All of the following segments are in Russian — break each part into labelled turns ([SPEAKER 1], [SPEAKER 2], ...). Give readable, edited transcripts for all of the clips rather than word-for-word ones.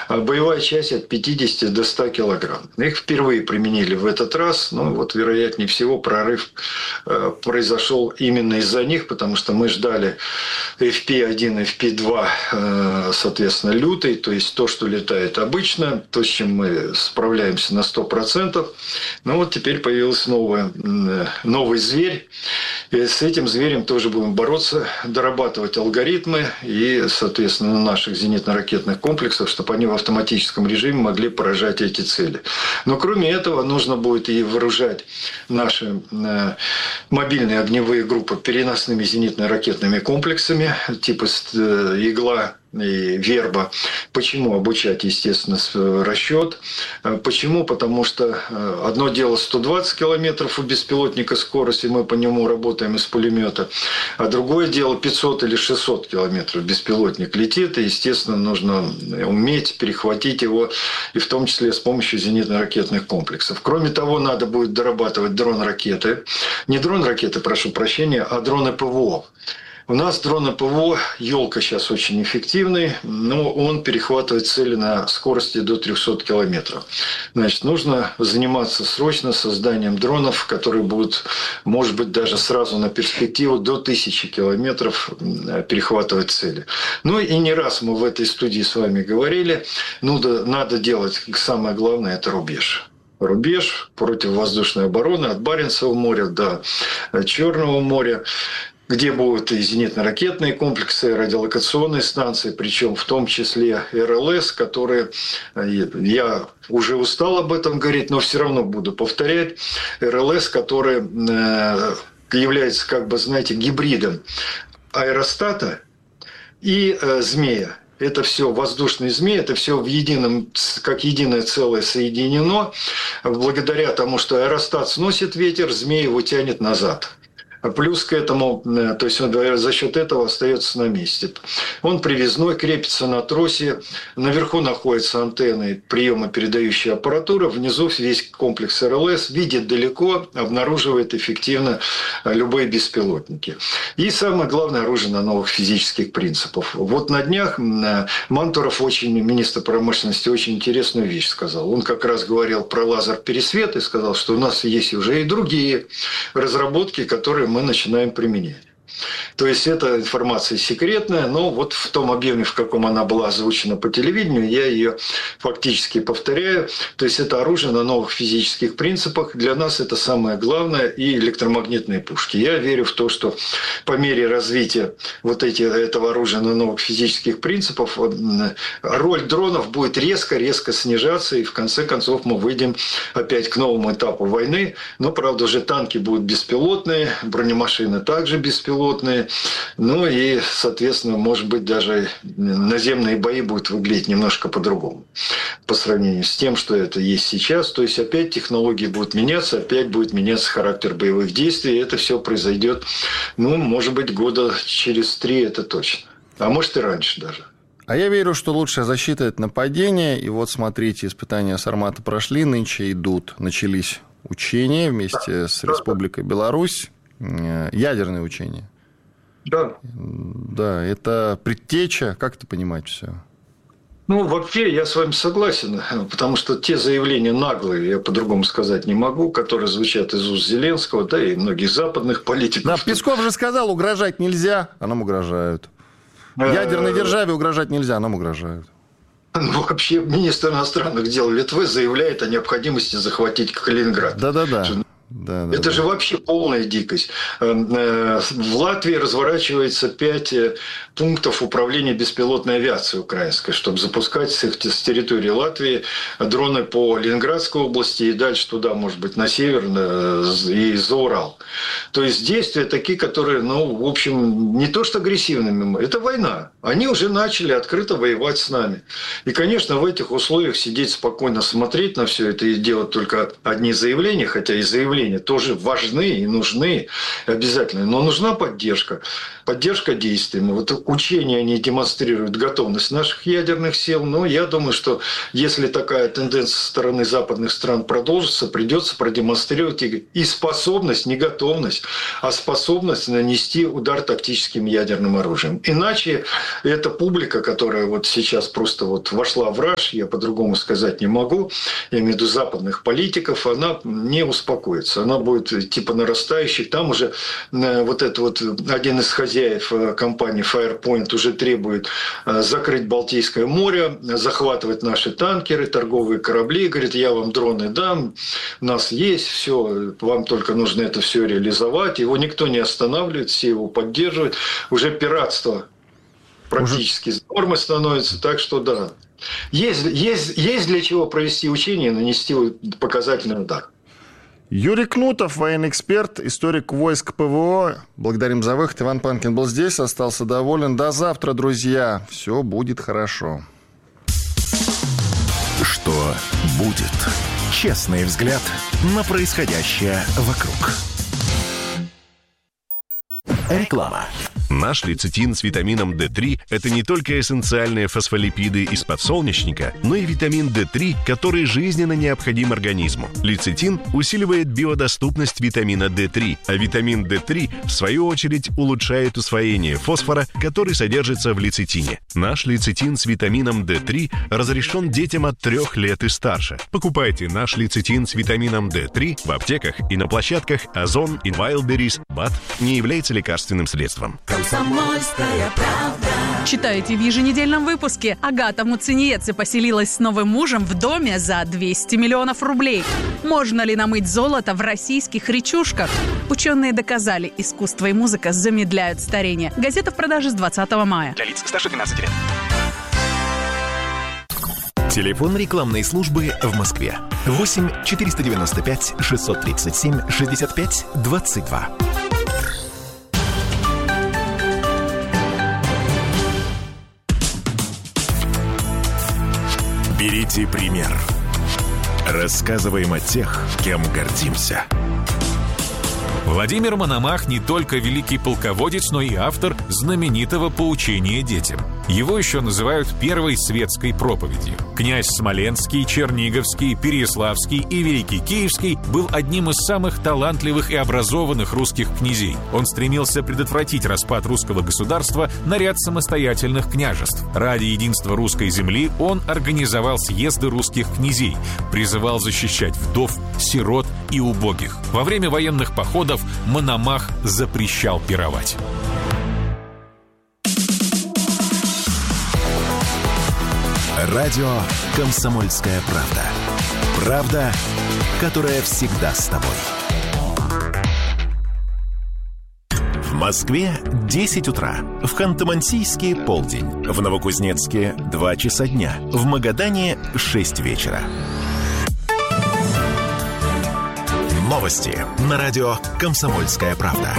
[SPEAKER 1] а боевая часть от 50 до 100 килограмм. Их впервые применили в этот раз. Ну, вот, вероятнее всего, прорыв произошел именно из-за них, потому что мы ждали FP-1, FP-2, соответственно, лютый, то есть то, что летает обычно, то, с чем мы справляемся на 100%. Но вот теперь появился новый зверь. И с этим зверем тоже будем бороться, дорабатывать алгоритмы и, соответственно, на наших зенитно-ракетных комплексах, чтобы они в автоматическом режиме могли поражать эти цели. Но кроме этого нужно будет и вооружать наши мобильные огневые группы переносными зенитно-ракетными комплексами типа «Игла» и «Верба». Почему? Обучать, естественно, расчет. Почему? Потому что одно дело 120 километров у беспилотника скорости, мы по нему работаем из пулемета, а другое дело 500 или 600 километров беспилотник летит, и, естественно, нужно уметь перехватить его, и в том числе с помощью зенитно-ракетных комплексов. Кроме того, надо будет дорабатывать дрон-ракеты. Не дрон-ракеты, прошу прощения, а дроны ПВО. У нас дроны ПВО, «Елка» сейчас очень эффективный, но он перехватывает цели на скорости до 300 километров. Значит, нужно заниматься срочно созданием дронов, которые будут, может быть, даже сразу на перспективу до 1000 километров перехватывать цели. Ну и не раз мы в этой студии с вами говорили, надо делать, самое главное, это рубеж. Рубеж противовоздушной обороны от Баренцева моря до Черного моря, где будут и зенитно-ракетные комплексы, и радиолокационные станции, причем в том числе РЛС, которые, я уже устал об этом говорить, но все равно буду повторять, РЛС, которые является, как бы, знаете, гибридом аэростата и змея. Это все воздушные змеи, это все в едином, как единое целое соединено. Благодаря тому, что аэростат сносит ветер, змея его тянет назад. Плюс к этому, то есть он за счет этого остается на месте. Он привязной, крепится на тросе. Наверху находятся антенны, приемо-передающая аппаратура. Внизу весь комплекс РЛС видит далеко, обнаруживает эффективно любые беспилотники. И самое главное, оружие на новых физических принципах. Вот на днях Мантуров, министр промышленности, очень интересную вещь сказал. Он как раз говорил про лазер-пересвет и сказал, что у нас есть уже и другие разработки, которые мы начинаем применять. То есть, эта информация секретная, но вот в том объеме, в каком она была озвучена по телевидению, я ее фактически повторяю. То есть, это оружие на новых физических принципах. Для нас это самое главное. И электромагнитные пушки. Я верю в то, что по мере развития этого оружия на новых физических принципах, роль дронов будет резко снижаться. И в конце концов мы выйдем опять к новому этапу войны. Но, правда, уже танки будут беспилотные, бронемашины также беспилотные. Ну и, соответственно, может быть, даже наземные бои будут выглядеть немножко по-другому по сравнению с тем, что это есть сейчас. То есть, опять технологии будут меняться, опять будет меняться характер боевых действий. И это все произойдет, может быть, года через 3, это точно. А может и раньше даже.
[SPEAKER 2] А я верю, что лучшая защита – это нападение. И вот, смотрите, испытания Сармата прошли, начались учения вместе с Республикой Беларусь, ядерные учения.
[SPEAKER 1] Да.
[SPEAKER 2] Да, это предтеча, как это понимать все?
[SPEAKER 1] Вообще, я с вами согласен, потому что те заявления наглые, я по-другому сказать не могу, которые звучат из уст Зеленского, да и многих западных политиков.
[SPEAKER 2] Да, Песков же сказал, угрожать нельзя, а нам угрожают. Ядерной державе угрожать нельзя, а нам угрожают.
[SPEAKER 1] Вообще, министр иностранных дел Литвы заявляет о необходимости захватить Калининград.
[SPEAKER 2] Да-да-да.
[SPEAKER 1] Это же вообще полная дикость. В Латвии разворачивается 5 пунктов управления беспилотной авиацией украинской, чтобы запускать с территории Латвии дроны по Ленинградской области и дальше туда, может быть, на север и за Урал. То есть действия такие, которые, в общем, не то что агрессивными, это война. Они уже начали открыто воевать с нами. И, конечно, в этих условиях сидеть спокойно, смотреть на все это и делать только одни заявления, хотя и заявления тоже важны и нужны обязательно. Но нужна поддержка действиями. Вот учения, они демонстрируют готовность наших ядерных сил. Но я думаю, что если такая тенденция со стороны западных стран продолжится, придется продемонстрировать и способность, не готовность, а способность нанести удар тактическим ядерным оружием. Иначе эта публика, которая вот сейчас просто вот вошла в раж, я по-другому сказать не могу, я имею в виду западных политиков, она не успокоится. Она будет идти по нарастающей. Там уже вот это вот один из хозяев компании Firepoint уже требует закрыть Балтийское море, захватывать наши танкеры, торговые корабли. Говорит, я вам дроны дам, у нас есть все, вам только нужно это все реализовать. Его никто не останавливает, все его поддерживают. Уже пиратство практически нормой становится, так что да. Есть для чего провести учение и нанести показательный удар.
[SPEAKER 2] Юрий Кнутов, военный эксперт, историк войск ПВО. Благодарим за выход. Иван Панкин был здесь, остался доволен. До завтра, друзья. Все будет хорошо.
[SPEAKER 3] Что будет? Честный взгляд на происходящее вокруг. Реклама.
[SPEAKER 4] Наш лецитин с витамином D3 – это не только эссенциальные фосфолипиды из подсолнечника, но и витамин D3, который жизненно необходим организму. Лецитин усиливает биодоступность витамина D3, а витамин D3, в свою очередь, улучшает усвоение фосфора, который содержится в лецитине. Наш лецитин с витамином D3 разрешен детям от 3 лет и старше. Покупайте наш лецитин с витамином D3 в аптеках и на площадках Озон и Wildberries. БАД не является лекарственным средством.
[SPEAKER 5] Комсомольская правда.
[SPEAKER 6] Читаете в еженедельном выпуске. Агата Муцениеце поселилась с новым мужем в доме за 200 миллионов рублей. Можно ли намыть золото в российских речушках? Ученые доказали, искусство и музыка замедляют старение. Газета в продаже с 20 мая.
[SPEAKER 7] Для лиц старше 12 лет.
[SPEAKER 3] Телефон рекламной службы в Москве. 8 495 637 65 22. Берите пример. Рассказываем о тех, кем гордимся.
[SPEAKER 8] Владимир Мономах не только великий полководец, но и автор знаменитого поучения детям. Его еще называют первой светской проповедью. Князь Смоленский, Черниговский, Переяславский и Великий Киевский был одним из самых талантливых и образованных русских князей. Он стремился предотвратить распад русского государства на ряд самостоятельных княжеств. Ради единства русской земли он организовал съезды русских князей, призывал защищать вдов, сирот и убогих. Во время военных походов Мономах запрещал пировать.
[SPEAKER 3] Радио «Комсомольская правда». Правда, которая всегда с тобой. В Москве 10 утра. В Ханты-Мансийске полдень. В Новокузнецке 2 часа дня. В Магадане 6 вечера. Новости на радио «Комсомольская правда».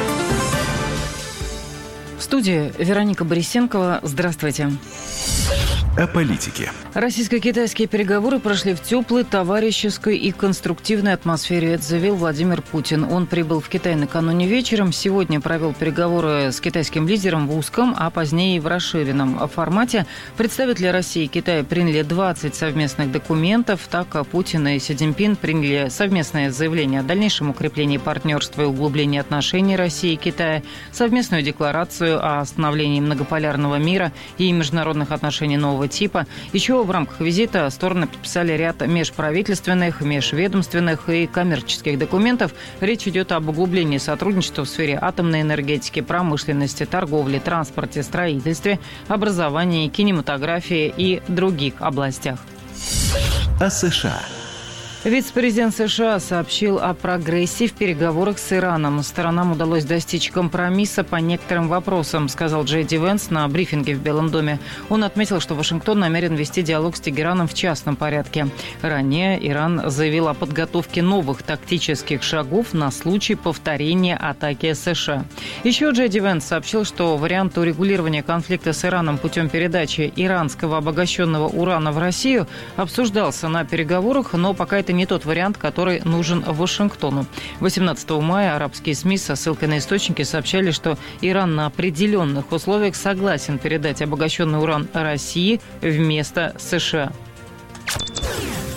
[SPEAKER 9] В студии Вероника Борисенкова. Здравствуйте.
[SPEAKER 3] О политике.
[SPEAKER 9] Российско-китайские переговоры прошли в теплой, товарищеской и конструктивной атмосфере, это заявил Владимир Путин. Он прибыл в Китай накануне вечером. Сегодня провел переговоры с китайским лидером в узком, а позднее и в расширенном формате. Представители России и Китая приняли 20 совместных документов. Так Путин и Си Цзиньпин приняли совместное заявление о дальнейшем укреплении партнерства и углублении отношений России и Китая, совместную декларацию о становлении многополярного мира и международных отношений нового типа. Еще в рамках визита стороны подписали ряд межправительственных, межведомственных и коммерческих документов. Речь идет об углублении сотрудничества в сфере атомной энергетики, промышленности, торговли, транспорте, строительстве, образовании, кинематографии и других областях.
[SPEAKER 3] О США.
[SPEAKER 9] Вице-президент США сообщил о прогрессе в переговорах с Ираном. Сторонам удалось достичь компромисса по некоторым вопросам, сказал Джей Ди Венс на брифинге в Белом доме. Он отметил, что Вашингтон намерен вести диалог с Тегераном в частном порядке. Ранее Иран заявил о подготовке новых тактических шагов на случай повторения атаки США. Еще Джей Ди Венс сообщил, что вариант урегулирования конфликта с Ираном путем передачи иранского обогащенного урана в Россию обсуждался на переговорах, но пока это не тот вариант, который нужен Вашингтону. 18 мая арабские СМИ со ссылкой на источники сообщали, что Иран на определенных условиях согласен передать обогащенный уран России вместо США.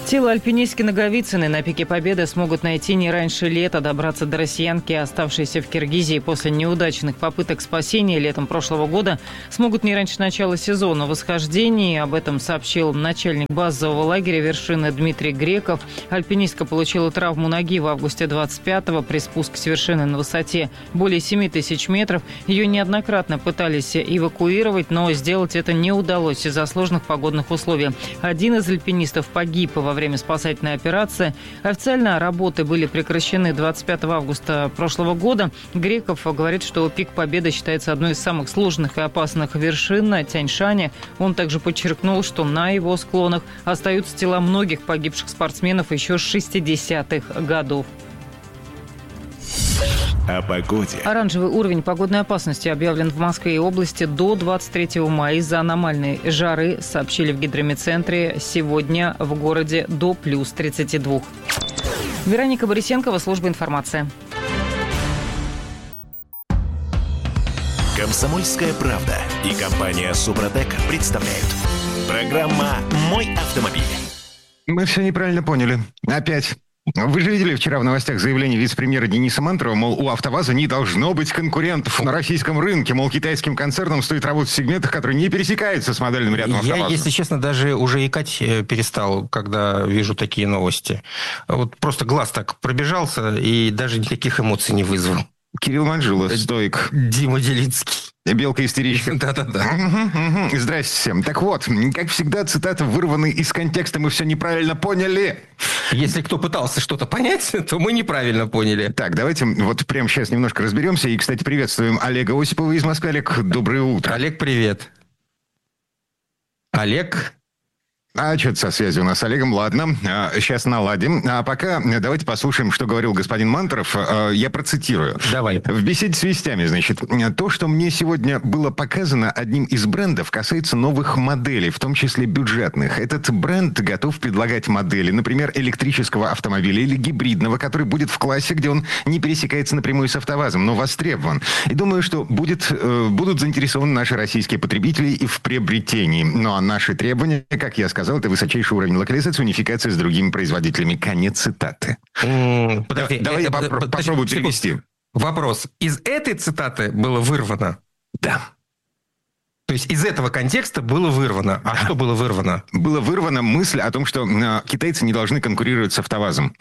[SPEAKER 9] Тело альпинистки Наговицыной на пике Победы смогут найти не раньше лета. Добраться до россиянки, оставшейся в Киргизии после неудачных попыток спасения летом прошлого года, смогут не раньше начала сезона восхождений. Об этом сообщил начальник базового лагеря вершины Дмитрий Греков. Альпинистка получила травму ноги в августе 25-го при спуске с вершины на высоте более 7 тысяч метров. Ее неоднократно пытались эвакуировать, но сделать это не удалось из-за сложных погодных условий. Один из альпинистов погиб во время спасательной операции. Официально работы были прекращены 25 августа прошлого года. Греков говорит, что пик Победы считается одной из самых сложных и опасных вершин на Тянь-Шане. Он также подчеркнул, что на его склонах остаются тела многих погибших спортсменов еще с 60-х годов.
[SPEAKER 3] О погоде.
[SPEAKER 9] Оранжевый уровень погодной опасности объявлен в Москве и области до 23 мая из-за аномальной жары, сообщили в гидрометцентре. Сегодня в городе до плюс 32. Вероника Борисенкова, служба информации.
[SPEAKER 3] Комсомольская правда и компания «Супротек» представляют. Программа «Мой автомобиль».
[SPEAKER 7] Мы все неправильно поняли. Опять. Вы же видели вчера в новостях заявление вице-премьера Дениса Мантурова, мол, у АвтоВАЗа не должно быть конкурентов на российском рынке, мол, китайским концернам стоит работать в сегментах, которые не пересекаются с модельным рядом АвтоВАЗа.
[SPEAKER 10] Я, если честно, даже уже икать перестал, когда вижу такие новости. Вот просто глаз так пробежался и даже никаких эмоций не вызвал.
[SPEAKER 7] Кирилл Манжула, стоик.
[SPEAKER 10] Дима Делицкий.
[SPEAKER 7] Белка-истеричка.
[SPEAKER 10] Да-да-да.
[SPEAKER 7] Здрасте всем. Так вот, как всегда, цитаты вырваны из контекста, мы все неправильно поняли.
[SPEAKER 10] Если кто пытался что-то понять, то мы неправильно поняли.
[SPEAKER 7] Так, давайте вот прямо сейчас немножко разберемся. И, кстати, приветствуем Олега Осипова из Москвы. Олег, доброе утро.
[SPEAKER 10] Олег, привет. Олег...
[SPEAKER 7] А что-то со связью у нас с Олегом. Ладно, сейчас наладим. А пока давайте послушаем, что говорил господин Мантуров. Я процитирую.
[SPEAKER 10] Давай.
[SPEAKER 7] В беседе с вестями, значит, то, что мне сегодня было показано одним из брендов, касается новых моделей, в том числе бюджетных. Этот бренд готов предлагать модели, например, электрического автомобиля или гибридного, который будет в классе, где он не пересекается напрямую с АвтоВАЗом, но востребован. И думаю, что будут заинтересованы наши российские потребители и в приобретении. Ну а наши требования, как я сказал, это высочайший уровень локализации, унификации с другими производителями. Конец цитаты.
[SPEAKER 10] Подожди,
[SPEAKER 7] Давай я попробую перевести.
[SPEAKER 10] Вопрос. Из этой цитаты было вырвано?
[SPEAKER 7] Да.
[SPEAKER 10] То есть из этого контекста было вырвано. А что было вырвано?
[SPEAKER 7] Была вырвана мысль о том, что китайцы не должны конкурировать с АвтоВАЗом.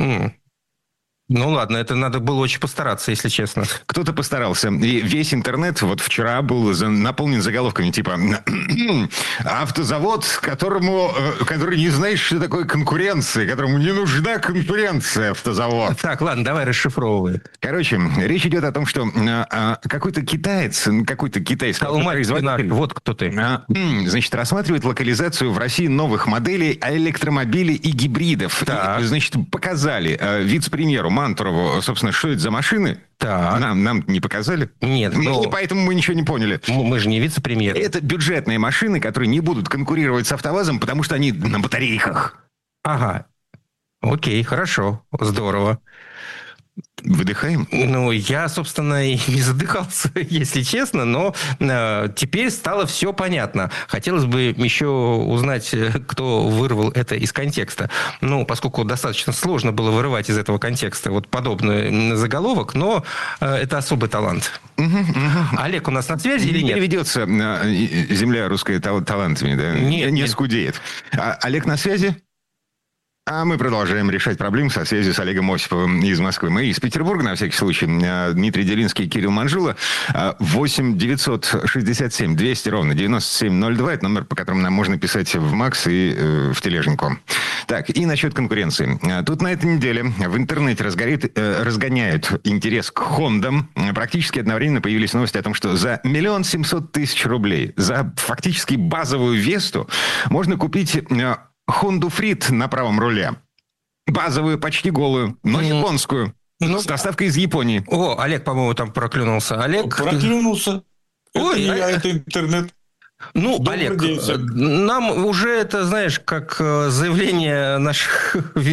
[SPEAKER 10] Ну ладно, это надо было очень постараться, если честно.
[SPEAKER 7] Кто-то постарался. И весь интернет вот вчера был наполнен заголовками типа «Автозавод, который не знает, что такое конкуренция, которому не нужна конкуренция, автозавод».
[SPEAKER 10] Так, ладно, давай расшифровывай.
[SPEAKER 7] Короче, речь идет о том, что какой-то китаец, какой-то китайский производитель...
[SPEAKER 10] Вот кто ты.
[SPEAKER 7] Значит, рассматривает локализацию в России новых моделей электромобилей и гибридов. И, значит, показали вице-премьеру Мантурову, собственно, что это за машины.
[SPEAKER 10] Так.
[SPEAKER 7] Нам не показали.
[SPEAKER 10] Нет.
[SPEAKER 7] И поэтому мы ничего не поняли.
[SPEAKER 10] Мы же не вице-премьер.
[SPEAKER 7] Это бюджетные машины, которые не будут конкурировать с АвтоВАЗом, потому что они на батарейках.
[SPEAKER 10] Ага. Окей, хорошо. Здорово.
[SPEAKER 7] Выдыхаем?
[SPEAKER 10] Ну, я, собственно, и не задыхался, если честно, но теперь стало все понятно. Хотелось бы еще узнать, кто вырвал это из контекста. Ну, поскольку достаточно сложно было вырывать из этого контекста вот подобный заголовок, но это особый талант. Олег у нас на связи или нет?
[SPEAKER 7] Переведется земля русская талантами, да? Не скудеет. Олег на связи? А мы продолжаем решать проблемы со связью с Олегом Осиповым из Москвы. Мы из Петербурга, на всякий случай. Дмитрий Делинский и Кирилл Манжула. 8 967 200 ровно 9702. Это номер, по которому нам можно писать в МАКС и в Тележеньку. Так, и насчет конкуренции. Тут на этой неделе в интернете разгоняют интерес к Хондам. Практически одновременно появились новости о том, что за 1 700 000 рублей, за фактически базовую Весту, можно купить... Хонду Фрит на правом руле. Базовую, почти голую, но японскую. С доставкой из Японии.
[SPEAKER 10] О, Олег, по-моему, там проклюнулся. Олег...
[SPEAKER 11] Проклюнулся. Это
[SPEAKER 10] Ой,
[SPEAKER 11] не я, это интернет.
[SPEAKER 10] Ну, Олег, нам уже это, знаешь, как заявление наших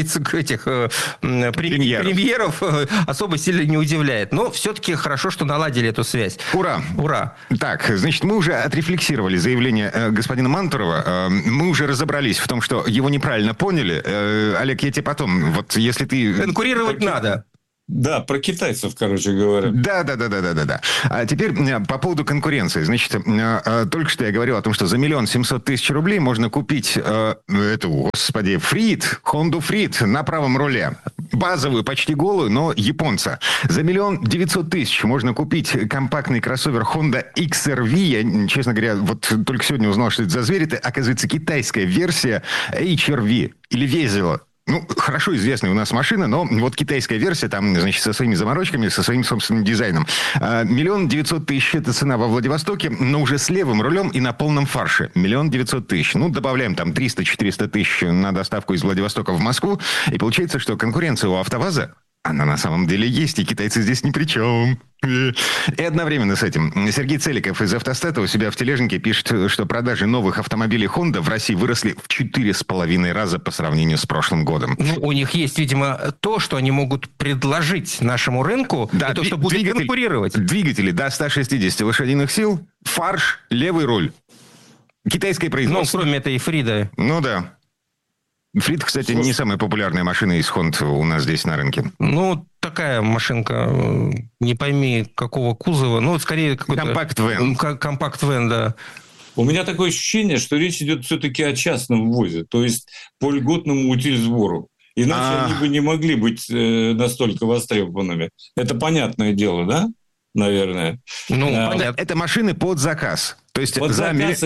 [SPEAKER 10] премьеров особо сильно не удивляет. Но все-таки хорошо, что наладили эту связь.
[SPEAKER 7] Ура!
[SPEAKER 10] Ура!
[SPEAKER 7] Так, значит, мы уже отрефлексировали заявление господина Мантурова. Мы уже разобрались в том, что его неправильно поняли. Олег, я тебе потом, вот если ты...
[SPEAKER 10] Конкурировать надо.
[SPEAKER 11] Да, про китайцев, короче говоря.
[SPEAKER 7] Да. А теперь по поводу конкуренции. Значит, только что я говорил о том, что за 1 700 000 рублей можно купить Хонду Фрид на правом руле. Базовую, почти голую, но японца. За 1 900 000 можно купить компактный кроссовер Honda XR-V. Я, честно говоря, вот только сегодня узнал, что это за зверь. Это, оказывается, китайская версия HR-V или Везела. Ну, хорошо известная у нас машина, но вот китайская версия, там, значит, со своими заморочками, со своим собственным дизайном. 1 900 000 это цена во Владивостоке, но уже с левым рулем и на полном фарше. 1 900 000. Ну, добавляем там 300-400 тысяч на доставку из Владивостока в Москву. И получается, что конкуренция у АвтоВАЗа, она на самом деле есть, и китайцы здесь ни при чем. И одновременно с этим Сергей Целиков из «Автостата» у себя в тележнике пишет, что продажи новых автомобилей Honda в России выросли в 4,5 раза по сравнению с прошлым годом.
[SPEAKER 10] Ну, у них есть, видимо, то, что они могут предложить нашему рынку, да, и то, что будет конкурировать. Двигатели
[SPEAKER 7] до 160 лошадиных сил, фарш, левый руль. Китайское производство.
[SPEAKER 10] Ну, кроме этой Фрида.
[SPEAKER 7] Ну, да. Фрид, кстати, не самая популярная машина из Хонд у нас здесь на рынке.
[SPEAKER 10] Ну, такая машинка, не пойми какого кузова, ну, скорее какой-то...
[SPEAKER 7] Компакт-вэн.
[SPEAKER 10] Компакт-вэн, да.
[SPEAKER 11] У меня такое ощущение, что речь идет все-таки о частном ввозе, то есть по льготному утильсбору. Иначе они бы не могли быть настолько востребованными. Это понятное дело, да? Наверное.
[SPEAKER 7] Ну, это машины под заказ. То есть
[SPEAKER 11] под
[SPEAKER 7] за 1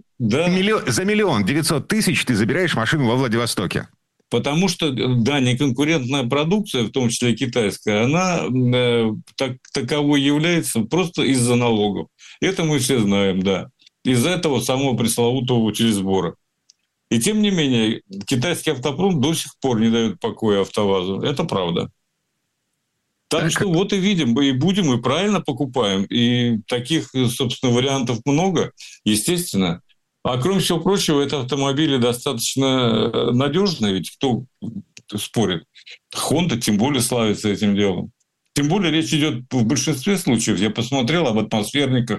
[SPEAKER 7] 900 000 ты забираешь машину во Владивостоке.
[SPEAKER 11] Потому что, да, неконкурентная продукция, в том числе китайская, она таковой является просто из-за налогов. Это мы все знаем, да. Из-за этого самого пресловутого утильсбора. И тем не менее, китайский автопром до сих пор не дает покоя АвтоВАЗу. Это правда. Так что вот и видим, и будем, и правильно покупаем. И таких, собственно, вариантов много, естественно. А кроме всего прочего, это автомобили достаточно надежные, ведь кто спорит? Honda тем более славится этим делом. Тем более речь идет в большинстве случаев. Я посмотрел об атмосферниках,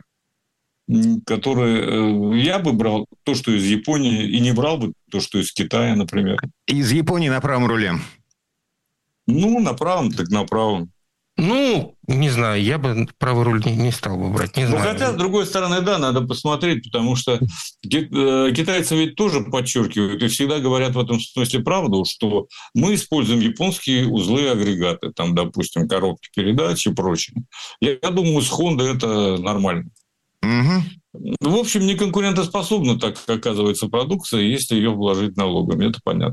[SPEAKER 11] которые я бы брал то, что из Японии, и не брал бы то, что из Китая, например.
[SPEAKER 7] Из Японии на правом руле?
[SPEAKER 11] Ну, на правом, так на правом.
[SPEAKER 10] Ну, не знаю, я бы правый руль не стал бы брать, не знаю.
[SPEAKER 11] Ну, хотя, с другой стороны, да, надо посмотреть, потому что китайцы ведь тоже подчеркивают и всегда говорят в этом смысле правду, что мы используем японские узлы и агрегаты, там, допустим, коробки передач и прочее. Я думаю, с Honda это нормально.
[SPEAKER 7] Угу.
[SPEAKER 11] В общем, неконкурентоспособна, так оказывается, продукция, если ее вложить налогами, это понятно.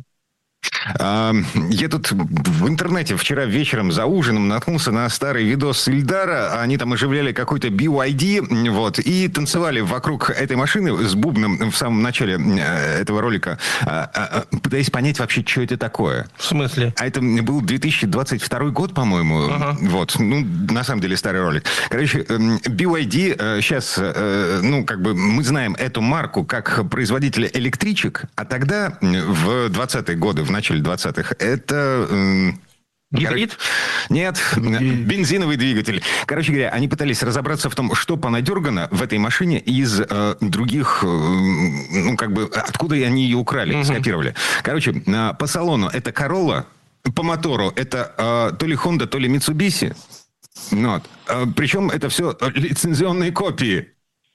[SPEAKER 7] Я тут в интернете вчера вечером за ужином наткнулся на старый видос Ильдара. Они там оживляли какой-то BYD, вот, и танцевали вокруг этой машины с бубном в самом начале этого ролика, пытаясь понять вообще, что это такое.
[SPEAKER 10] В смысле?
[SPEAKER 7] А это был 2022 год, по-моему. Ага. Вот. Ну, на самом деле, старый ролик. Короче, BYD сейчас, ну, как бы мы знаем эту марку как производителя электричек, а тогда в 20-е годы, в начале 20-х, это...
[SPEAKER 10] Гибрид?
[SPEAKER 7] Нет, бензиновый двигатель. Короче говоря, они пытались разобраться в том, что понадергано в этой машине из других, ну, как бы, откуда они ее украли, скопировали. Короче, по салону это Corolla, по мотору это то ли Honda, то ли Mitsubishi. Вот. Причем это все лицензионные копии.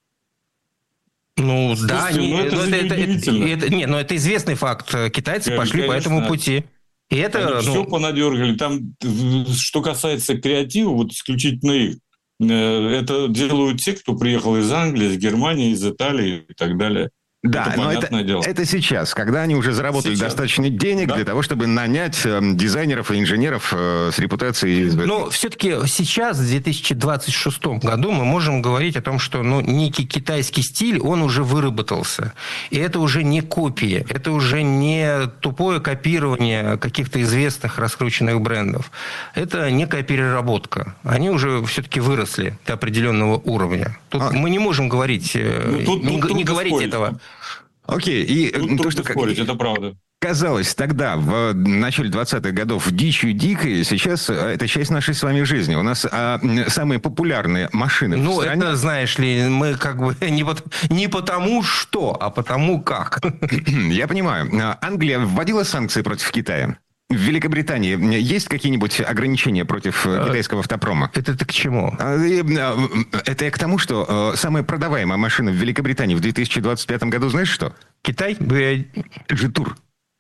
[SPEAKER 10] Ну, да, но это известный факт. Китайцы пошли по этому пути. И это,
[SPEAKER 11] все понадергали. Там, что касается креатива, вот исключительно их, это делают те, кто приехал из Англии, из Германии, из Италии и так далее.
[SPEAKER 7] Да, но это сейчас, когда они уже заработали достаточно денег для того, чтобы нанять дизайнеров и инженеров с репутацией.
[SPEAKER 10] Но все-таки сейчас, в 2026 году, мы можем говорить о том, что некий китайский стиль, он уже выработался. И это уже не копия, это уже не тупое копирование каких-то известных раскрученных брендов. Это некая переработка. Они уже все-таки выросли до определенного уровня. Тут мы не можем говорить, не говорить этого.
[SPEAKER 7] Окей, и
[SPEAKER 11] то, что спорить, это правда.
[SPEAKER 7] Казалось тогда, в начале 20-х годов, дичью дикой, сейчас это часть нашей с вами жизни. У нас самые популярные машины в стране...
[SPEAKER 10] это, знаешь ли, мы как бы не потому что, а потому как.
[SPEAKER 7] Я понимаю. Англия вводила санкции против Китая. В Великобритании есть какие-нибудь ограничения против китайского автопрома?
[SPEAKER 10] Это ты к чему?
[SPEAKER 7] Это я к тому, что самая продаваемая машина в Великобритании в 2025 году, знаешь что?
[SPEAKER 10] Китай?
[SPEAKER 7] Житур.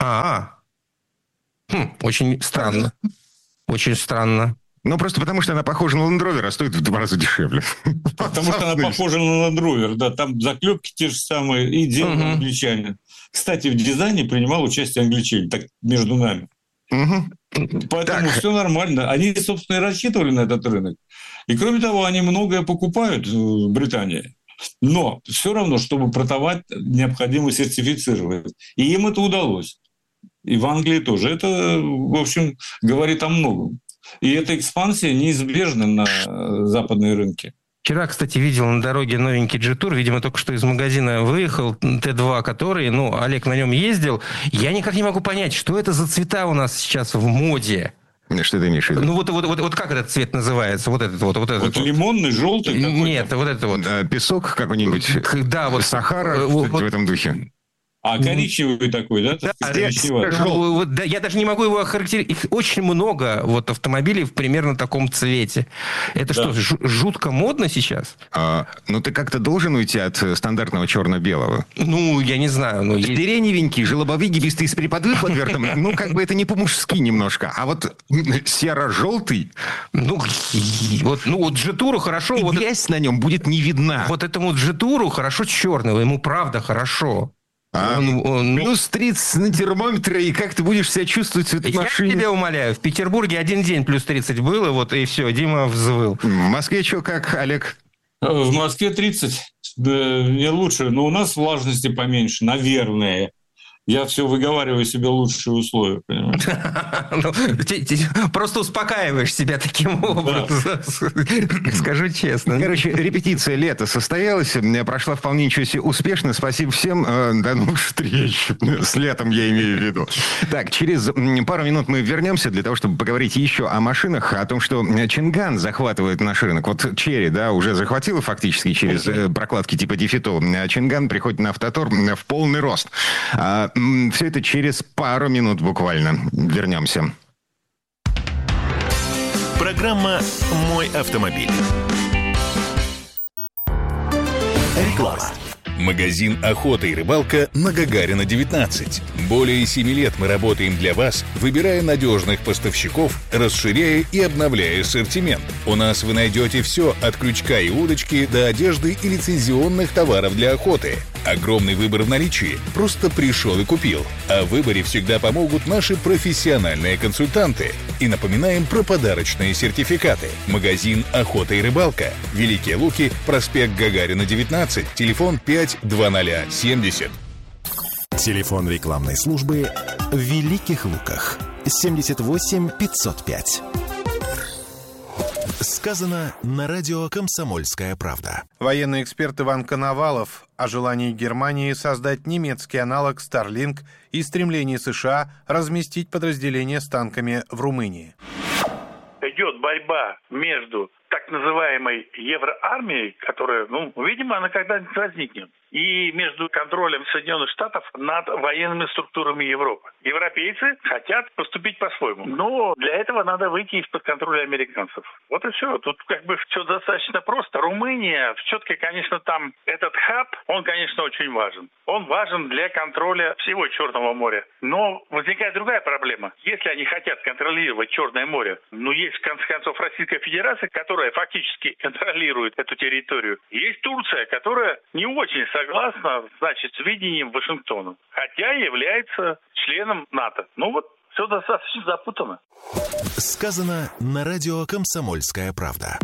[SPEAKER 10] Очень странно. Очень странно.
[SPEAKER 7] Просто потому, что она похожа на Land Rover, а стоит в 2 раза дешевле.
[SPEAKER 11] Потому что она похожа на Land Rover, да. Там заклепки те же самые, и делали англичане. Кстати, в дизайне принимал участие англичане, так между нами. Поэтому все нормально. Они, собственно, и рассчитывали на этот рынок. И, кроме того, они многое покупают в Британии. Но все равно, чтобы продавать, необходимо сертифицировать. И им это удалось. И в Англии тоже. Это, в общем, говорит о многом. И эта экспансия неизбежна на западные рынки.
[SPEAKER 10] Вчера, кстати, видел на дороге новенький G-Tour, видимо, только что из магазина выехал, Т2, который, Олег на нем ездил. Я никак не могу понять, что это за цвета у нас сейчас в моде.
[SPEAKER 7] Что ты имеешь в виду?
[SPEAKER 10] Вот как этот цвет называется? Вот этот.
[SPEAKER 11] Лимонный, желтый?
[SPEAKER 10] Нет, вот это вот.
[SPEAKER 7] Песок какой-нибудь?
[SPEAKER 10] Да, вот.
[SPEAKER 7] Сахара в этом духе.
[SPEAKER 11] Коричневый такой, да?
[SPEAKER 10] Да, я даже не могу его охарактеризовать. Их очень много автомобилей в примерно таком цвете. Это что, жутко модно сейчас?
[SPEAKER 7] Ты как-то должен уйти от стандартного черно-белого?
[SPEAKER 10] Я не знаю.
[SPEAKER 7] Сиреневенький, желобовигибистый с приподвы подвертом. Это не по-мужски немножко. А вот серо-желтый...
[SPEAKER 10] G-Tour'у хорошо...
[SPEAKER 7] И грязь на нем будет не видна.
[SPEAKER 10] Вот этому G-Tour'у хорошо черного. Ему правда хорошо.
[SPEAKER 7] Плюс 30 на термометре, и как ты будешь себя чувствовать в этой машине?
[SPEAKER 10] Я тебя умоляю, в Петербурге один день плюс 30 было, и все, Дима взвыл.
[SPEAKER 7] В Москве что, как, Олег?
[SPEAKER 11] В Москве 30, не лучше, но у нас влажности поменьше, наверное. Я все выговариваю себе лучшие условия, понимаешь?
[SPEAKER 10] Просто успокаиваешь себя таким образом. Скажу честно.
[SPEAKER 7] Короче, репетиция лета состоялась. Прошла вполне ничего себе успешно. Спасибо всем. До новых встреч. С летом я имею в виду. Так, через пару минут мы вернемся для того, чтобы поговорить еще о машинах, о том, что Чинган захватывает наш рынок. Вот Черри, уже захватила фактически через прокладки типа Дефито. А Чинган приходит на Автотор в полный рост. Все это через пару минут буквально. Вернемся.
[SPEAKER 3] Программа «Мой автомобиль». Реклама. Магазин «Охота и рыбалка» на Гагарина, 19. Более 7 лет мы работаем для вас, выбирая надежных поставщиков, расширяя и обновляя ассортимент. У нас вы найдете все от крючка и удочки до одежды и лицензионных товаров для охоты. Огромный выбор в наличии. Просто пришел и купил. О выборе всегда помогут наши профессиональные консультанты. И напоминаем про подарочные сертификаты. Магазин «Охота и рыбалка». Великие Луки, проспект Гагарина, 19. Телефон 52070.
[SPEAKER 12] Телефон рекламной службы в Великих Луках. 78 505. Сказано на радио «Комсомольская правда».
[SPEAKER 13] Военный эксперт Иван Коновалов о желании Германии создать немецкий аналог Starlink и стремлении США разместить подразделения с танками в Румынии.
[SPEAKER 14] Идет борьба между так называемой евроармией, которая, видимо, она когда-нибудь возникнет, и между контролем Соединенных Штатов над военными структурами Европы. Европейцы хотят поступить по-своему, но для этого надо выйти из-под контроля американцев. Вот и все. Тут все достаточно просто. Румыния, все-таки, конечно, там этот хаб, он, конечно, очень важен. Он важен для контроля всего Черного моря. Но возникает другая проблема. Если они хотят контролировать Черное море, есть конце концов, Российская Федерация, которая фактически контролирует эту территорию. Есть Турция, которая не очень согласна, значит, с видением Вашингтона, хотя является членом НАТО. Ну вот, все достаточно запутанно.
[SPEAKER 12] Сказано на радио «Комсомольская правда».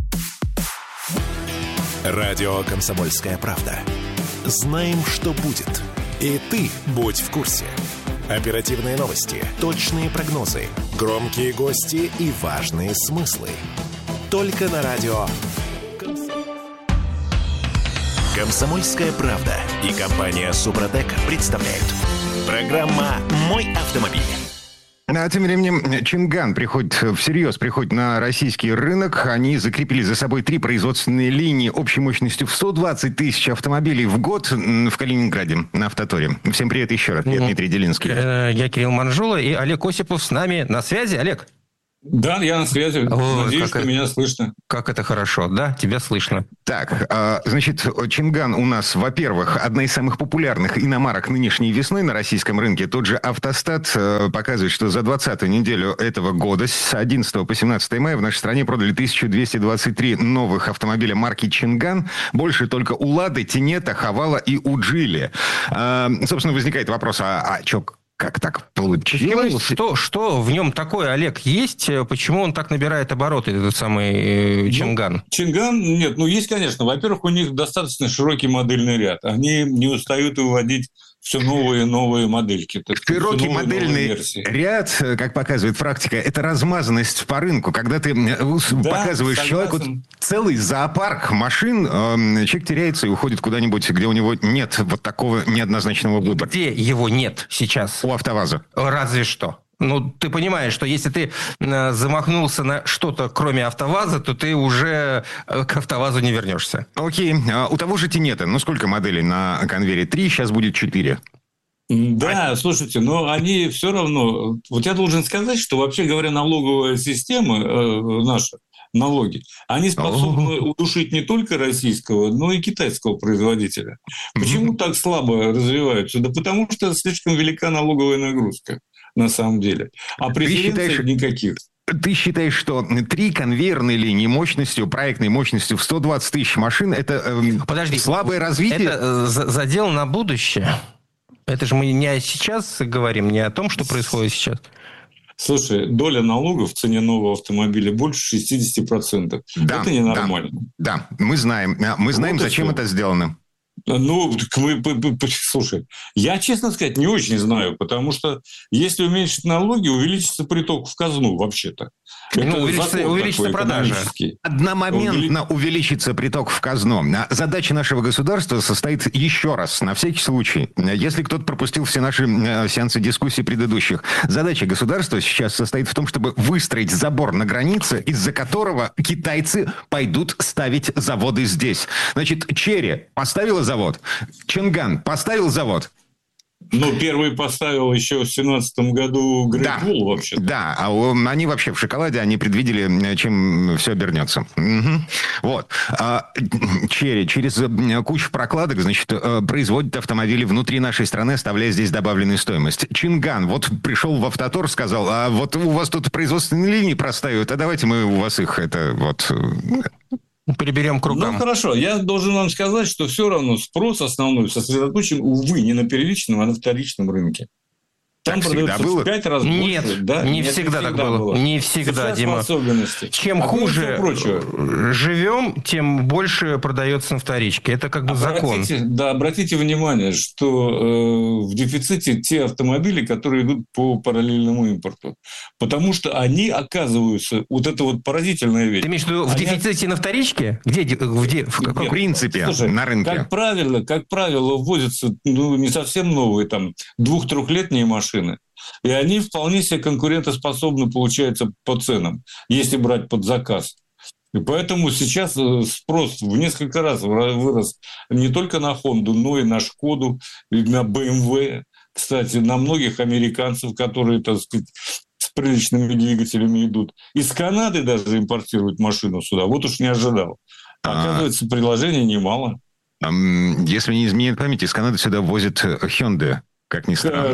[SPEAKER 12] Радио «Комсомольская правда». Знаем, что будет. И ты будь в курсе. Оперативные новости, точные прогнозы, громкие гости и важные смыслы. Только на радио «Комсомольская правда» и компания «Супротек» представляют. Программа «Мой автомобиль».
[SPEAKER 7] А тем временем Чинган всерьез приходит на российский рынок. Они закрепили за собой 3 производственные линии общей мощностью в 120 тысяч автомобилей в год в Калининграде на Автоторе. Всем привет еще раз. Я Дмитрий Делинский.
[SPEAKER 10] Я Кирилл Манжула и Олег Осипов с нами на связи. Олег?
[SPEAKER 11] Да, я на связи. Надеюсь, что меня слышно.
[SPEAKER 10] Как это хорошо, да? Тебя слышно.
[SPEAKER 7] Так, значит, Чинган у нас, во-первых, одна из самых популярных иномарок нынешней весны на российском рынке. Тот же Автостат показывает, что за 20-ю неделю этого года, с 11 по 17 мая, в нашей стране продали 1223 новых автомобиля марки Чинган. Больше только у Лады, Тинета, Хавала и у Джили. Собственно, возникает вопрос, как так получилось?
[SPEAKER 10] Что в нем такое, Олег, есть? Почему он так набирает обороты, этот самый Чинган?
[SPEAKER 11] Чинган, нет, есть, конечно. Во-первых, у них достаточно широкий модельный ряд. Они не устают выводить все новые и новые модельки.
[SPEAKER 7] Широкий модельный ряд, как показывает практика, это размазанность по рынку. Когда ты показываешь человеку целый зоопарк машин, человек теряется и уходит куда-нибудь, где у него нет вот такого неоднозначного выбора.
[SPEAKER 10] Где его нет сейчас?
[SPEAKER 7] У АвтоВАЗа.
[SPEAKER 10] Разве что. Ты понимаешь, что если ты замахнулся на что-то, кроме АвтоВАЗа, то ты уже к АвтоВАЗу не вернешься.
[SPEAKER 7] Окей. У того же Тинета, сколько моделей на конвейере? 3, сейчас будет 4.
[SPEAKER 11] Да, слушайте, но они все равно... Вот я должен сказать, что, вообще говоря, налоговая система наша, налоги, они способны удушить не только российского, но и китайского производителя. Почему так слабо развиваются? Да потому что слишком велика налоговая нагрузка. На самом деле. А преференций никаких.
[SPEAKER 7] Ты считаешь, что 3 конвейерные линии проектной мощностью в 120 тысяч машин, это слабое развитие?
[SPEAKER 10] Это задел на будущее. Это же мы не сейчас говорим, не о том, что происходит сейчас.
[SPEAKER 11] Слушай, доля налогов в цене нового автомобиля больше 60%.
[SPEAKER 7] Да,
[SPEAKER 11] это ненормально.
[SPEAKER 7] Да, мы знаем, зачем это сделано.
[SPEAKER 11] Слушай, я, честно сказать, не очень знаю, потому что если уменьшить налоги, увеличится приток в казну вообще-то.
[SPEAKER 10] Увеличится продажа.
[SPEAKER 7] Одномоментно увеличится приток в казну. Задача нашего государства состоит еще раз, на всякий случай, если кто-то пропустил все наши сеансы дискуссий предыдущих. Задача государства сейчас состоит в том, чтобы выстроить забор на границе, из-за которого китайцы пойдут ставить заводы здесь. Значит, Черри поставила завод, Чинган поставил завод.
[SPEAKER 11] Первый поставил еще в 2017 году Great Wall вообще.
[SPEAKER 7] Да, они вообще в шоколаде, они предвидели, чем все обернется. Вот. Черри через кучу прокладок, значит, производит автомобили внутри нашей страны, оставляя здесь добавленную стоимость. Чинган пришел в Автотор, сказал, а вот у вас тут производственные линии простаивают, а давайте мы у вас их
[SPEAKER 10] переберем к рукам.
[SPEAKER 11] Хорошо. Я должен вам сказать, что все равно спрос основной сосредоточен, увы, не на первичном, а на вторичном рынке. Там продается в 5 раз больше.
[SPEAKER 10] Нет, не всегда так было. Не всегда, Дима. Чем хуже живем, тем больше продается на вторичке. Это как бы закон.
[SPEAKER 11] Да, обратите внимание, что в дефиците те автомобили, которые идут по параллельному импорту. Потому что они оказываются... Вот это поразительная вещь.
[SPEAKER 10] Ты имеешь в виду в дефиците на вторичке? В каком
[SPEAKER 7] принципе на рынке?
[SPEAKER 11] Как правило, ввозятся не совсем новые, 2-3-летние машины. И они вполне себе конкурентоспособны, получается, по ценам, если брать под заказ. И поэтому сейчас спрос в несколько раз вырос не только на Honda, но и на Шкоду, и на BMW. Кстати, на многих американцев, которые, так сказать, с приличными двигателями идут. Из Канады даже импортируют машину сюда. Вот уж не ожидал. Оказывается, приложений немало.
[SPEAKER 7] Если не изменяет память, из Канады сюда возят Hyundai, как ни странно.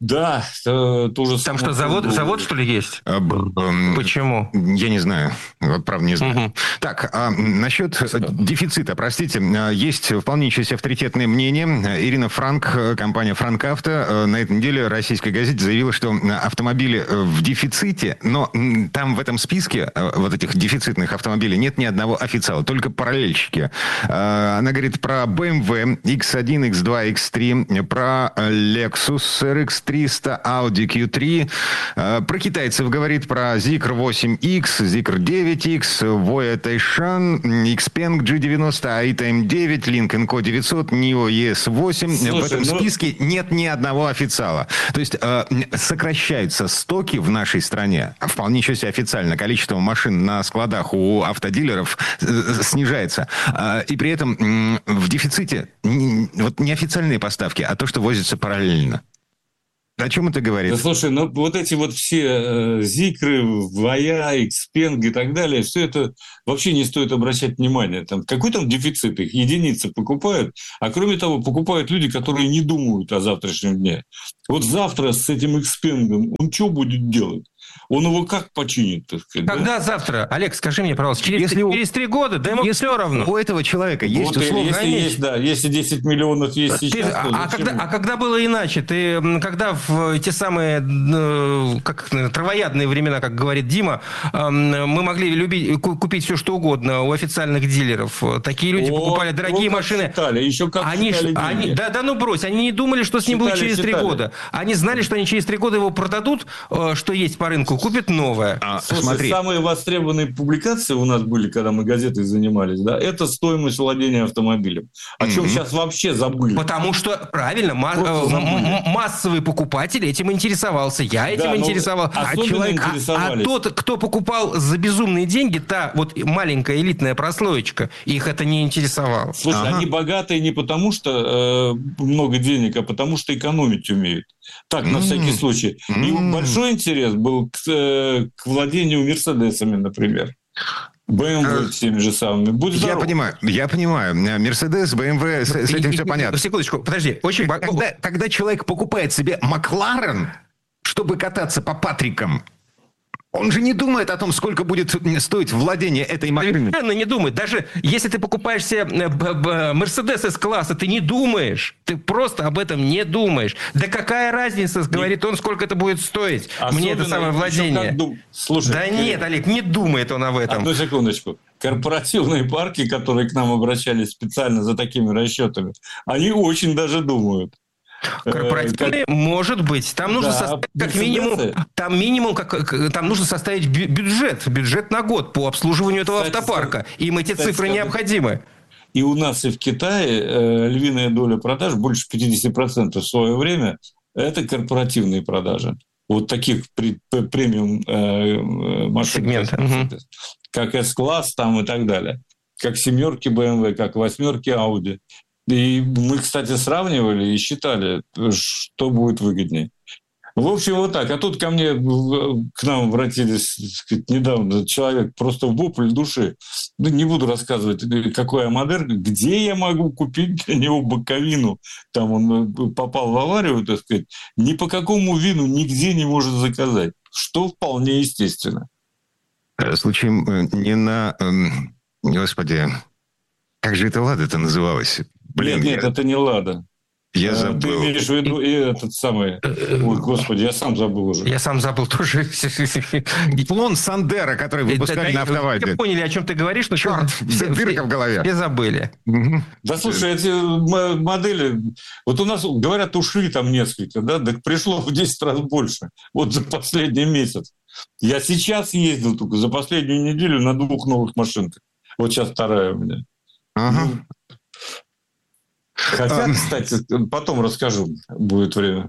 [SPEAKER 11] Да, тоже.
[SPEAKER 10] Там что, завод, что ли, есть? Почему?
[SPEAKER 7] Я не знаю. Вот правда не знаю. Так, насчет дефицита, простите, есть вполне себе авторитетное мнение. Ирина Франк, компания «Франк Авто», на этой неделе российской газете заявила, что автомобили в дефиците, но там в этом списке вот этих дефицитных автомобилей нет ни одного официала, только параллельщики. Она говорит про BMW X1, X2, X3, про Lexus RX300, Audi Q3. Про китайцев говорит, про Zeekr 8X, Zeekr 9X, Voyage Taishan, Xpeng G90, Aita M9, Lincoln Co900, NIO ES8. В этом списке нет ни одного официала. То есть сокращаются стоки в нашей стране, вполне себе официально. Количество машин на складах у автодилеров снижается. И при этом в дефиците вот не официальные поставки, а то, что возится параллельно. О чем это говорит?
[SPEAKER 11] Да, слушай, ну вот эти вот все Зикры, Voyage, Xpeng и так далее, все это вообще не стоит обращать внимания. Там, какой там дефицит? Их единицы покупают, а кроме того, покупают люди, которые не думают о завтрашнем дне. Вот завтра с этим Xpeng он что будет делать? Он его как починит, так сказать?
[SPEAKER 10] Когда завтра? Олег, скажи мне, пожалуйста, через 3 года, да ему все равно.
[SPEAKER 7] У этого человека есть
[SPEAKER 11] вот,
[SPEAKER 7] условно...
[SPEAKER 11] Если 10 миллионов есть сейчас...
[SPEAKER 10] Когда было иначе? Когда в те самые травоядные времена, как говорит Дима, мы могли купить все, что угодно у официальных дилеров. Такие люди покупали дорогие машины.
[SPEAKER 11] Еще как
[SPEAKER 10] они, ну брось, они не думали, что с ним будет через 3 года. Они знали, что они через 3 года его продадут, что есть по рынку, купит новое.
[SPEAKER 11] Слушай, самые востребованные публикации у нас были, когда мы газетой занимались, да, это стоимость владения автомобилем. О чем сейчас вообще забыли.
[SPEAKER 10] Потому что, правильно, массовый покупатель этим интересовался. Я этим интересовался. А тот, кто покупал за безумные деньги, та вот маленькая элитная прослоечка, их это не интересовало.
[SPEAKER 11] Слушай, они богатые не потому, что много денег, а потому, что экономить умеют. Так, на всякий случай. И большой интерес был к владению Мерседесами, например. BMW теми же самыми. Будь здоров.
[SPEAKER 7] Я понимаю. Мерседес, BMW, с этим все понятно.
[SPEAKER 10] Секундочку, подожди.
[SPEAKER 7] Когда человек покупает себе Макларен, чтобы кататься по Патрикам, он же не думает о том, сколько будет стоить владение этой машиной.
[SPEAKER 10] Совершенно не думает. Даже если ты покупаешь себе Мерседес С-класса, ты не думаешь. Ты просто об этом не думаешь. Да какая разница, говорит он, сколько это будет стоить. Мне это самое владение.
[SPEAKER 11] Слушай,
[SPEAKER 10] да нет, Олег, не думает он об этом.
[SPEAKER 11] Одну секундочку. Корпоративные парки, которые к нам обращались специально за такими расчетами, они очень даже думают.
[SPEAKER 10] Корпоративные, может быть. Там нужно там нужно составить бюджет на год по обслуживанию этого автопарка. Им эти цифры необходимы.
[SPEAKER 11] И у нас, и в Китае львиная доля продаж, больше 50% в свое время, это корпоративные продажи. Вот таких премиум машин, как S-класс там и так далее. Как 7-ки BMW, как 8-ки Audi. И мы, кстати, сравнивали и считали, что будет выгоднее. В общем, вот так. А тут к нам обратились, так сказать, недавно человек просто в вопль души. Не буду рассказывать, какая модель, где я могу купить для него боковину. Там он попал в аварию, так сказать, ни по какому вину нигде не может заказать. Что вполне естественно.
[SPEAKER 7] Случаем не на... Господи, как же это «Лада»-то называлось?
[SPEAKER 11] Нет, это не «Лада».
[SPEAKER 7] Я забыл.
[SPEAKER 11] Ты имеешь в виду и этот самый... Ой, господи, я сам забыл уже.
[SPEAKER 10] Я сам забыл тоже.
[SPEAKER 7] Клон Сандера, который выпускали на автовазе.
[SPEAKER 10] Все поняли, о чем ты говоришь, но
[SPEAKER 7] черт, дырка в голове.
[SPEAKER 10] Все забыли.
[SPEAKER 11] Да, слушай, эти модели... Вот у нас, говорят, ушли там несколько, да? Так пришло в 10 раз больше. Вот за последний месяц. Я сейчас ездил только за последнюю неделю на 2 новых машинках. Вот сейчас 2 у меня.
[SPEAKER 7] Ага.
[SPEAKER 11] Хотя, кстати, потом расскажу, будет время.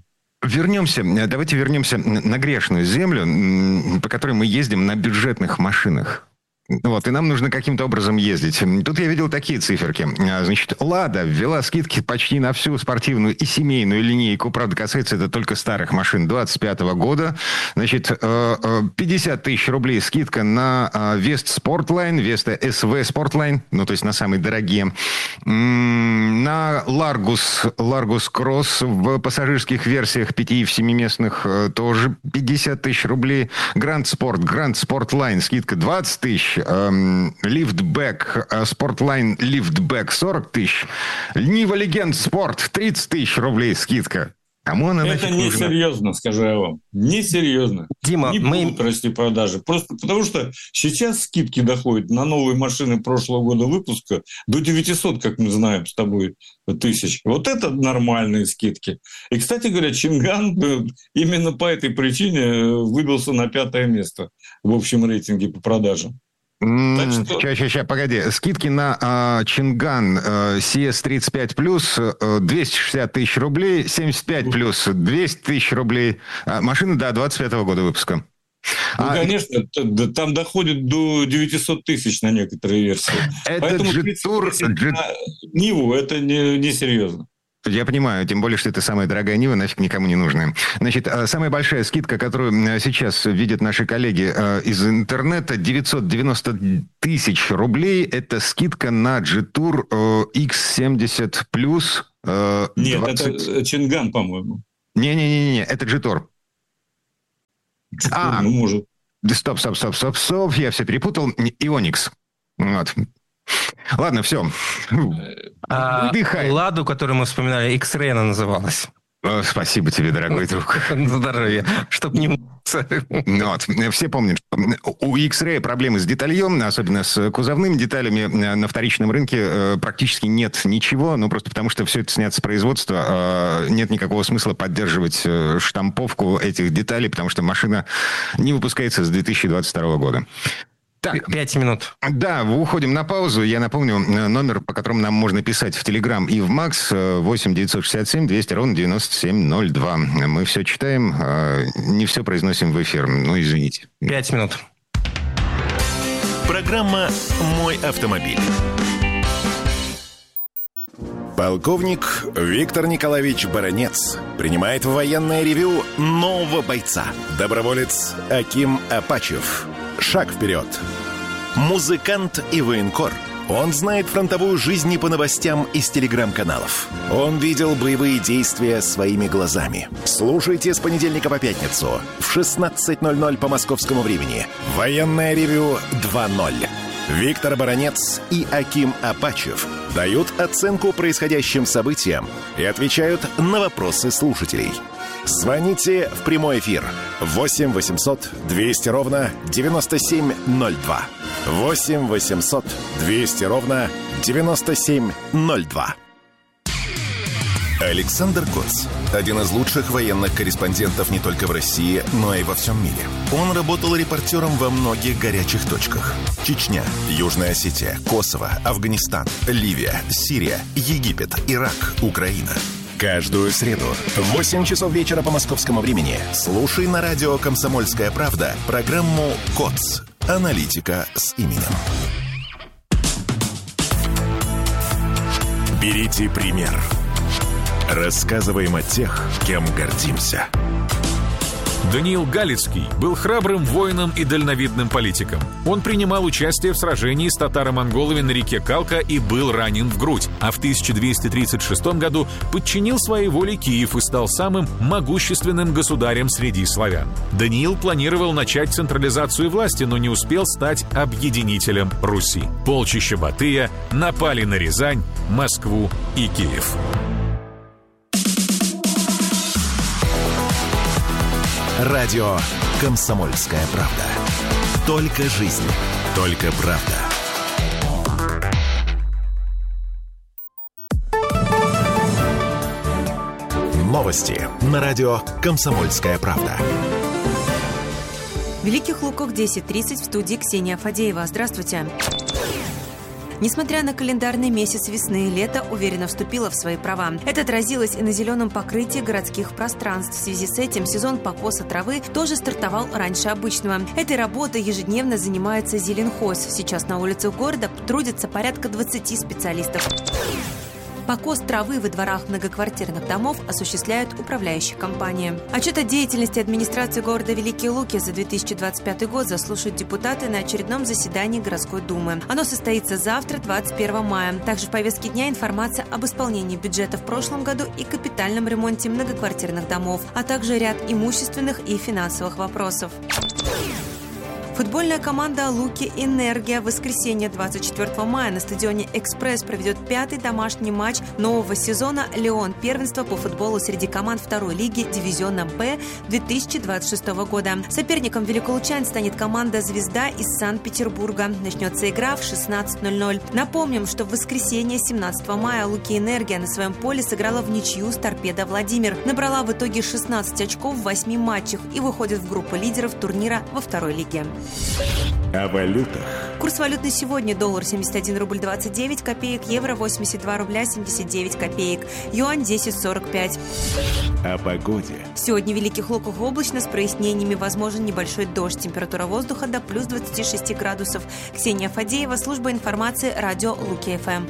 [SPEAKER 7] Давайте вернемся на грешную землю, по которой мы ездим на бюджетных машинах. Вот, и нам нужно каким-то образом ездить. Тут я видел такие циферки. Значит, «Лада» ввела скидки почти на всю спортивную и семейную линейку. Правда, касается это только старых машин 25 года. Значит, 50 тысяч рублей скидка на Вест Спортлайн, Веста СВ Спортлайн, ну, то есть на самые дорогие. На Ларгус Кросс в пассажирских версиях 5 и в 7-местных тоже 50 тысяч рублей. Гранд Спортлайн, скидка 20 тысяч. Лифтбэк, Спортлайн Лифтбэк 40 тысяч. Нива Легенд Спорт 30 тысяч рублей скидка. Кому она
[SPEAKER 11] это несерьезно, скажу я вам. Несерьезно.
[SPEAKER 10] Дима,
[SPEAKER 11] не будут расти продажи. Просто потому что сейчас скидки доходят на новые машины прошлого года выпуска до 900, как мы знаем с тобой, тысяч. Вот это нормальные скидки. И, кстати говоря, Чинган именно по этой причине выбился на 5-е место в общем рейтинге по продажам.
[SPEAKER 7] Сейчас, погоди. Скидки на Чинган CS35 плюс 260 тысяч рублей, 75 плюс 200 тысяч рублей. Машина, да, 25-го года выпуска.
[SPEAKER 11] Ну, конечно, там доходит до 900 тысяч на некоторые версии.
[SPEAKER 7] Это Джетур...
[SPEAKER 11] Ниву, это несерьезно.
[SPEAKER 7] Я понимаю, тем более, что это самая дорогая Нива, нафиг никому не нужная. Значит, самая большая скидка, которую сейчас видят наши коллеги из интернета, 990 тысяч рублей. Это скидка на Джетур X70+.
[SPEAKER 11] Нет, это Чинган, по-моему.
[SPEAKER 7] Не-не-не, это Джетур.
[SPEAKER 11] Ну, может.
[SPEAKER 7] Стоп, я все перепутал. Ионикс. Вот. Ладно, все. Выдыхай.
[SPEAKER 10] Ладу, которую мы вспоминали, X-Ray она называлась.
[SPEAKER 7] Спасибо тебе, дорогой друг.
[SPEAKER 10] На здоровье. Чтоб не муться.
[SPEAKER 7] Вот. Все помнят, что у X-Ray проблемы с детальем, особенно с кузовными деталями. На вторичном рынке практически нет ничего, ну просто потому, что все это снято с производства. Нет никакого смысла поддерживать штамповку этих деталей, потому что машина не выпускается с 2022 года. Так,
[SPEAKER 10] 5 минут.
[SPEAKER 7] Да, уходим на паузу. Я напомню, номер, по которому нам можно писать в Телеграм и в Макс, 8-967-200-97-02. Мы все читаем, не все произносим в эфир. Ну, извините.
[SPEAKER 10] 5 минут.
[SPEAKER 12] Программа «Мой автомобиль». Полковник Виктор Николаевич Баранец принимает в военное ревью нового бойца. Доброволец Аким Апачев. Шаг вперед. Музыкант и военкор. Он знает фронтовую жизнь не по новостям из телеграм-каналов. Он видел боевые действия своими глазами. Слушайте с понедельника по пятницу в 16:00 по московскому времени. Военное ревью 2.0. Виктор Баранец и Аким Апачев дают оценку происходящим событиям и отвечают на вопросы слушателей. Звоните в прямой эфир 8 800 200 ровно 9702. 8 800 200 ровно 9702. Александр Коц – один из лучших военных корреспондентов не только в России, но и во всем мире. Он работал репортером во многих горячих точках. Чечня, Южная Осетия, Косово, Афганистан, Ливия, Сирия, Египет, Ирак, Украина. Каждую среду в 8 часов вечера по московскому времени слушай на радио «Комсомольская правда» программу «КОЦ. Аналитика с именем». Берите пример. Рассказываем о тех, кем гордимся.
[SPEAKER 8] Даниил Галицкий был храбрым воином и дальновидным политиком. Он принимал участие в сражении с татаро-монголами на реке Калка и был ранен в грудь, а в 1236 году подчинил своей воле Киев и стал самым могущественным государем среди славян. Даниил планировал начать централизацию власти, но не успел стать объединителем Руси. Полчища Батыя напали на Рязань, Москву и Киев.
[SPEAKER 12] Радио «Комсомольская правда». Только жизнь, только правда. Новости на радио «Комсомольская правда».
[SPEAKER 15] В Великих Луках 10:30 в студии Ксения Фадеева. Здравствуйте. Несмотря на календарный месяц весны, лето уверенно вступило в свои права. Это отразилось и на зеленом покрытии городских пространств. В связи с этим сезон покоса травы тоже стартовал раньше обычного. Этой работой ежедневно занимается Зеленхоз. Сейчас на улицах города трудится порядка 20 специалистов. Покос травы во дворах многоквартирных домов осуществляют управляющие компании. Отчет о деятельности администрации города Великие Луки за 2025 год заслушают депутаты на очередном заседании городской думы. Оно состоится завтра, 21 мая. Также в повестке дня информация об исполнении бюджета в прошлом году и капитальном ремонте многоквартирных домов, а также ряд имущественных и финансовых вопросов. Футбольная команда «Луки Энергия» в воскресенье 24 мая на стадионе «Экспресс» проведет 5-й домашний матч нового сезона «Леон» первенства по футболу среди команд второй лиги дивизиона «Б» 2026 года. Соперником великолучан станет команда «Звезда» из Санкт-Петербурга. Начнется игра в 16:00. Напомним, что в воскресенье 17 мая «Луки Энергия» на своем поле сыграла в ничью с «Торпедо Владимир». Набрала в итоге 16 очков в 8 матчах и выходит в группу лидеров турнира во второй лиге.
[SPEAKER 12] О валютах.
[SPEAKER 15] Курс валют на сегодня: доллар 71 рубль 29 копеек, евро 82 рубля 79 копеек, юань 10,45.
[SPEAKER 12] О погоде.
[SPEAKER 15] Сегодня в Великих Луках облачно, с прояснениями, возможен небольшой дождь. Температура воздуха до плюс 26 градусов. Ксения Фадеева, служба информации, радио Луки ФМ.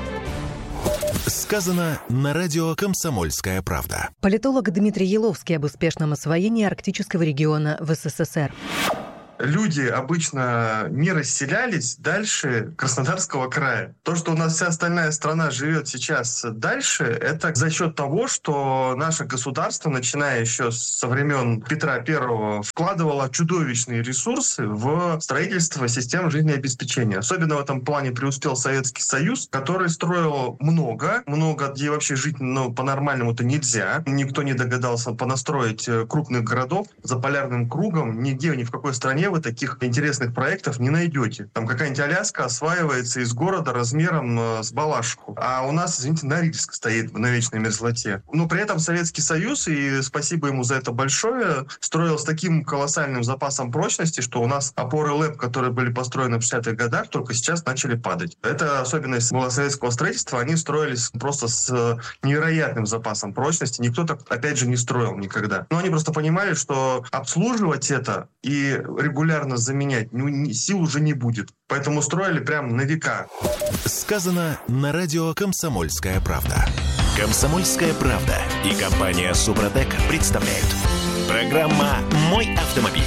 [SPEAKER 12] Сказано на радио «Комсомольская правда».
[SPEAKER 16] Политолог Дмитрий Еловский об успешном освоении арктического региона в СССР.
[SPEAKER 17] Люди обычно не расселялись дальше Краснодарского края. То, что у нас вся остальная страна живет сейчас дальше, это за счет того, что наше государство, начиная еще со времен Петра I, вкладывало чудовищные ресурсы в строительство систем жизнеобеспечения. Особенно в этом плане преуспел Советский Союз, который строил много, где вообще жить по-нормальному-то нельзя. Никто не догадался понастроить крупных городов за полярным кругом. Нигде, ни в какой стране вы таких интересных проектов не найдете. Там какая-нибудь Аляска осваивается из города размером с Балашиху. А у нас, извините, Норильск стоит на вечной мерзлоте. Но при этом Советский Союз, и спасибо ему за это большое, строил с таким колоссальным запасом прочности, что у нас опоры ЛЭП, которые были построены в 60-х годах, только сейчас начали падать. Это особенность была советского строительства. Они строились просто с невероятным запасом прочности. Никто так, опять же, не строил никогда. Но они просто понимали, что обслуживать это и регулярно заменять сил уже не будет. Поэтому строили прямо на века.
[SPEAKER 12] Сказано на радио «Комсомольская правда». «Комсомольская правда» и компания «Супротек» представляют. Программа «Мой автомобиль».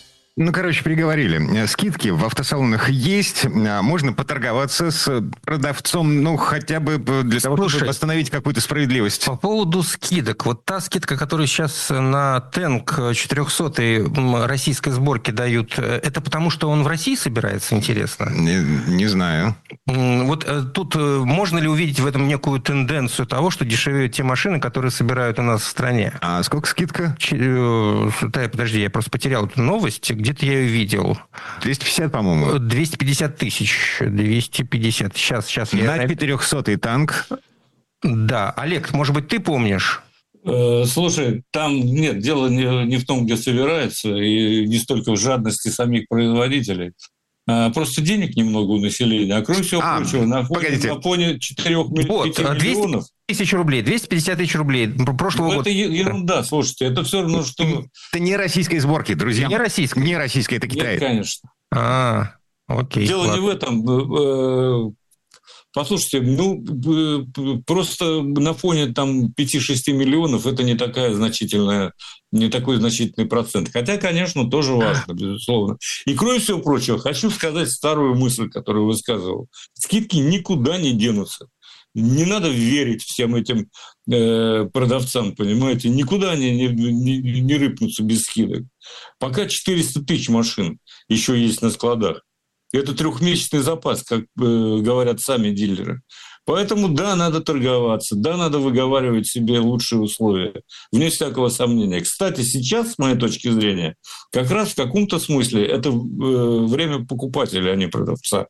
[SPEAKER 7] Переговорили. Скидки в автосалонах есть. Можно поторговаться с продавцом, хотя бы для того, чтобы восстановить какую-то справедливость.
[SPEAKER 10] По поводу скидок. Вот та скидка, которую сейчас на Тэнк 400 российской сборки дают, это потому, что он в России собирается, интересно?
[SPEAKER 7] Не знаю.
[SPEAKER 10] Вот тут можно ли увидеть в этом некую тенденцию того, что дешевеют те машины, которые собирают у нас в стране?
[SPEAKER 7] А сколько скидка?
[SPEAKER 10] Подожди, я просто потерял эту новость. Где-то я ее видел.
[SPEAKER 7] 250, по-моему.
[SPEAKER 10] 250 тысяч. 250. Сейчас.
[SPEAKER 7] На 400-й танк.
[SPEAKER 10] Да. Олег, может быть, ты помнишь?
[SPEAKER 11] Слушай, там нет, дело не в том, где собирается, и не столько в жадности самих производителей. Просто денег немного у населения. А кроме всего прочего, на фоне 4-5 миллионов...
[SPEAKER 10] 250 тысяч рублей прошлого года.
[SPEAKER 11] Это ерунда, слушайте. Это все равно, что...
[SPEAKER 7] Это не российской сборки, друзья.
[SPEAKER 10] Не российской?
[SPEAKER 7] Не российской, это Китай.
[SPEAKER 11] Нет, конечно.
[SPEAKER 10] Окей.
[SPEAKER 11] Дело не в этом. Послушайте, просто на фоне 5-6 миллионов это не такой значительный процент. Хотя, конечно, тоже важно, безусловно. И кроме всего прочего, хочу сказать старую мысль, которую высказывал. Скидки никуда не денутся. Не надо верить всем этим продавцам, понимаете? Никуда они не рыпнутся без скидок. Пока 400 тысяч машин еще есть на складах. Это 3-месячный запас, как говорят сами дилеры. Поэтому, да, надо торговаться, да, надо выговаривать себе лучшие условия, вне всякого сомнения. Кстати, сейчас, с моей точки зрения, как раз в каком-то смысле это время покупателя, а не продавца.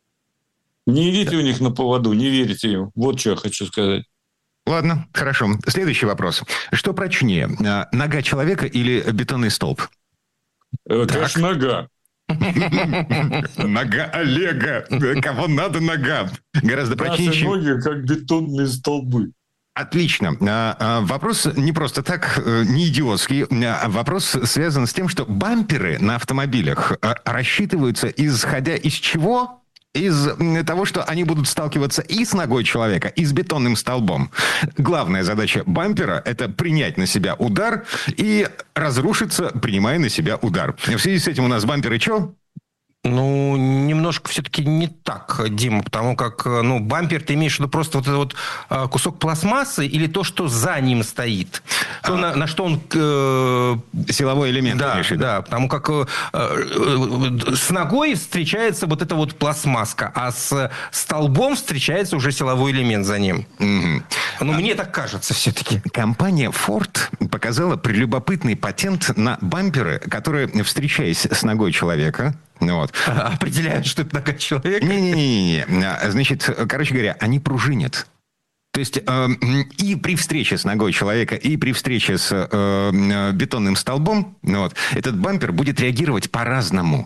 [SPEAKER 11] Не идите у них на поводу, не верите им. Вот что я хочу сказать.
[SPEAKER 7] Ладно, хорошо. Следующий вопрос. Что прочнее, нога человека или бетонный столб?
[SPEAKER 11] Конечно, нога.
[SPEAKER 7] Нога Олега. Кого надо нога. Гораздо прочнее, чем...
[SPEAKER 11] Наши ноги как бетонные столбы.
[SPEAKER 7] Отлично. Вопрос не просто так, не идиотский. Вопрос связан с тем, что бамперы на автомобилях рассчитываются исходя из чего? Из того, что они будут сталкиваться и с ногой человека, и с бетонным столбом. Главная задача бампера – это принять на себя удар и разрушиться, принимая на себя удар. В связи с этим у нас бамперы что?
[SPEAKER 10] Ну, немножко все-таки не так, Дима, потому как, бампер, ты имеешь в виду просто вот этот вот кусок пластмассы или то, что за ним стоит? То, на что он...
[SPEAKER 7] Силовой элемент.
[SPEAKER 10] Да, потому как с ногой встречается вот эта вот пластмасска, а с столбом встречается уже силовой элемент за ним. Мне так кажется все-таки.
[SPEAKER 7] Компания Ford показала прелюбопытный патент на бамперы, которые, встречаясь с ногой человека...
[SPEAKER 10] Определяют, что это нога человека?
[SPEAKER 7] Не-не-не. Значит, короче говоря, они пружинят. То есть и при встрече с ногой человека, и при встрече с бетонным столбом этот бампер будет реагировать по-разному.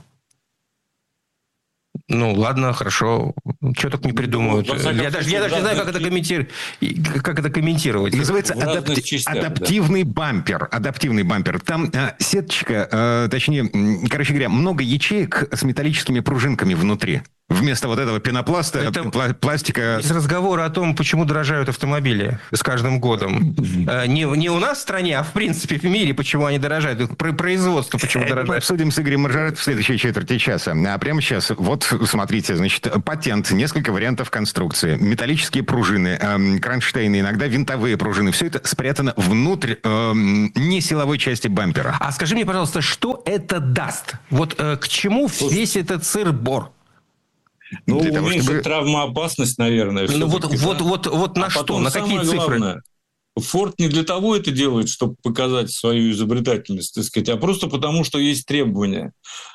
[SPEAKER 10] Ну, ладно, хорошо. Что только не придумают. Я даже не знаю, как это комментировать.
[SPEAKER 7] Называется адаптивный бампер. Адаптивный бампер. Там сеточка, короче говоря, много ячеек с металлическими пружинками внутри. Вместо вот этого пенопласта, пластика...
[SPEAKER 10] Из разговора о том, почему дорожают автомобили с каждым годом. Не у нас в стране, а в принципе в мире, почему они дорожают. Производство почему дорожает.
[SPEAKER 7] Мы обсудим с Игорем Маржарет в следующей четверти часа. А прямо сейчас, вот смотрите, значит, патент, несколько вариантов конструкции. Металлические пружины, кронштейны, иногда винтовые пружины. Все это спрятано внутрь не силовой части бампера.
[SPEAKER 10] А скажи мне, пожалуйста, что это даст? Вот к чему весь этот сыр-бор?
[SPEAKER 11] Уменьшит травмоопасность, наверное.
[SPEAKER 10] Вот на что? На какие цифры?
[SPEAKER 11] Ford не для того это делает, чтобы показать свою изобретательность, так сказать, а просто потому, что есть требования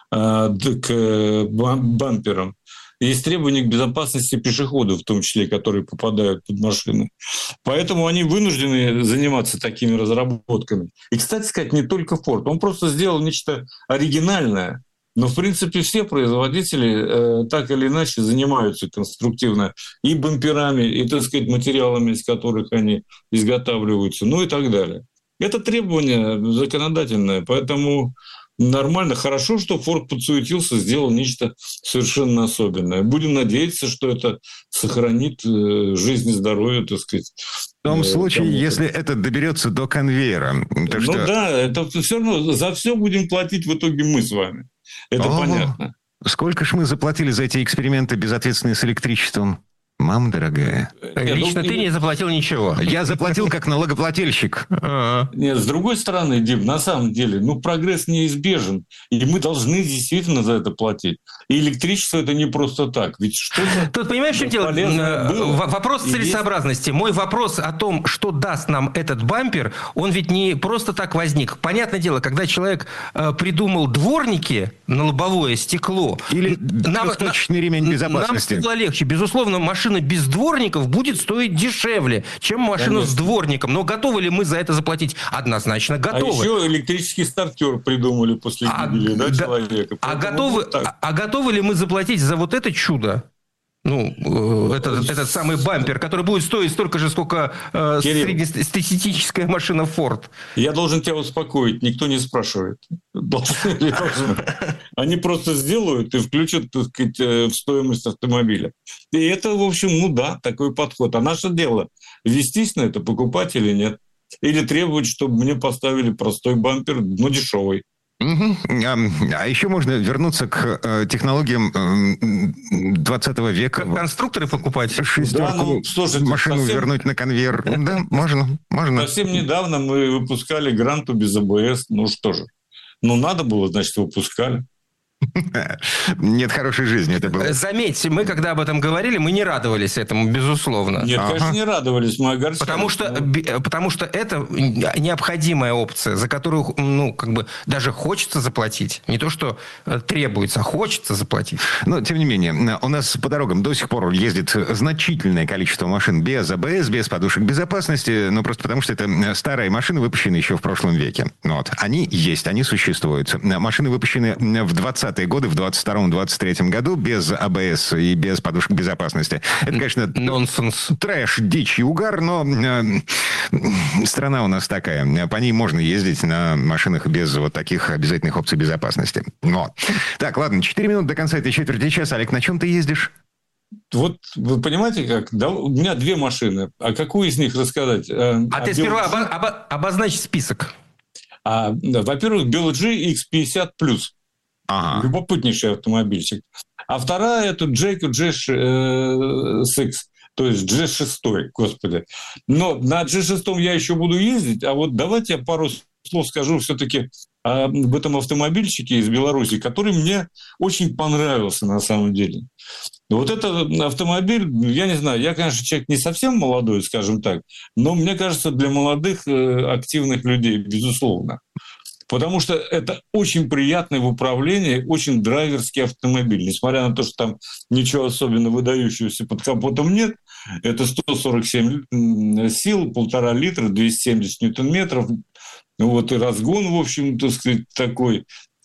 [SPEAKER 11] к бамперам. Есть требования к безопасности пешеходов, в том числе, которые попадают под машины. Поэтому они вынуждены заниматься такими разработками. И, кстати сказать, не только Ford. Он просто сделал нечто оригинальное. Но, в принципе, все производители так или иначе занимаются конструктивно и бамперами, и, так сказать, материалами, из которых они изготавливаются, ну и так далее. Это требование законодательное, поэтому нормально. Хорошо, что Ford подсуетился, сделал нечто совершенно особенное. Будем надеяться, что это сохранит жизнь и здоровье, так сказать.
[SPEAKER 7] В том случае, если это доберется до конвейера.
[SPEAKER 11] Да, это все равно за все будем платить в итоге мы с вами. Это понятно.
[SPEAKER 7] Сколько ж мы заплатили за эти эксперименты, безответственные с электричеством? Мама дорогая.
[SPEAKER 10] Лично ты не заплатил ничего.
[SPEAKER 7] Я заплатил как налогоплательщик.
[SPEAKER 11] Нет, с другой стороны, Дим, на самом деле, прогресс неизбежен. И мы должны действительно за это платить. И электричество это не просто так. Ведь что-то...
[SPEAKER 10] Тут понимаешь, в чем дело? Вопрос целесообразности. Мой вопрос о том, что даст нам этот бампер, он ведь не просто так возник. Понятное дело, когда человек придумал дворники на лобовое стекло...
[SPEAKER 7] Или двухточечный ремень безопасности.
[SPEAKER 10] Нам стало легче. Безусловно, машина без дворников будет стоить дешевле, чем машина с дворником. Но готовы ли мы за это заплатить? Однозначно готовы.
[SPEAKER 11] А еще электрический стартер придумали после гибели человека.
[SPEAKER 10] А готовы ли мы заплатить за вот это чудо? Этот самый бампер, который будет стоить столько же, сколько среднестатистическая машина Ford.
[SPEAKER 11] Я должен тебя успокоить, никто не спрашивает. Они просто сделают и включат, так сказать, в стоимость автомобиля. И это, в общем, такой подход. А наше дело вестись на это, покупать или нет. Или требовать, чтобы мне поставили простой бампер, но дешевый.
[SPEAKER 7] А еще можно вернуться к технологиям 20 века.
[SPEAKER 10] Конструкторы покупать.
[SPEAKER 7] Шестерку, машину вернуть на конвейер. Да, можно.
[SPEAKER 11] Совсем недавно мы выпускали Гранту без АБС. Что же. Надо было, значит, выпускали.
[SPEAKER 7] Нет хорошей жизни это было.
[SPEAKER 10] Заметьте, мы когда об этом говорили, мы не радовались этому, безусловно.
[SPEAKER 11] Нет, конечно, не радовались, мы огорчались.
[SPEAKER 10] Потому что это необходимая опция, за которую, даже хочется заплатить. Не то, что требуется, а хочется заплатить.
[SPEAKER 7] Но, тем не менее, у нас по дорогам до сих пор ездит значительное количество машин без АБС, без подушек безопасности, просто потому что это старые машины, выпущенные еще в прошлом веке. Они есть, они существуют. Машины, выпущенные в 20 30-е годы в 22-23 году без АБС и без подушек безопасности. Это, конечно,
[SPEAKER 10] нонсенс.
[SPEAKER 7] Трэш, дичь и угар, но страна у нас такая. По ней можно ездить на машинах без вот таких обязательных опций безопасности. Но. Так, ладно, 4 минуты до конца этой четверти часа. Олег, на чем ты ездишь?
[SPEAKER 11] Вот вы понимаете как? Да, у меня 2 машины. А какую из них рассказать?
[SPEAKER 10] Ты сперва обозначь список.
[SPEAKER 11] Во-первых, BLG X50+. Ага. Любопытнейший автомобильчик. А вторая – это Jayco G6, то есть G6, господи. Но на G6 я еще буду ездить, а вот давайте я пару слов скажу все-таки об этом автомобильчике из Беларуси, который мне очень понравился на самом деле. Вот этот автомобиль, я не знаю, я, конечно, человек не совсем молодой, скажем так, но мне кажется, для молодых активных людей, безусловно. Потому что это очень приятный в управлении, очень драйверский автомобиль. Несмотря на то, что там ничего особенно выдающегося под капотом нет, это 147 сил, 1,5 литра, 270 ньютон-метров. Вот и разгон, в общем, так сказать, такой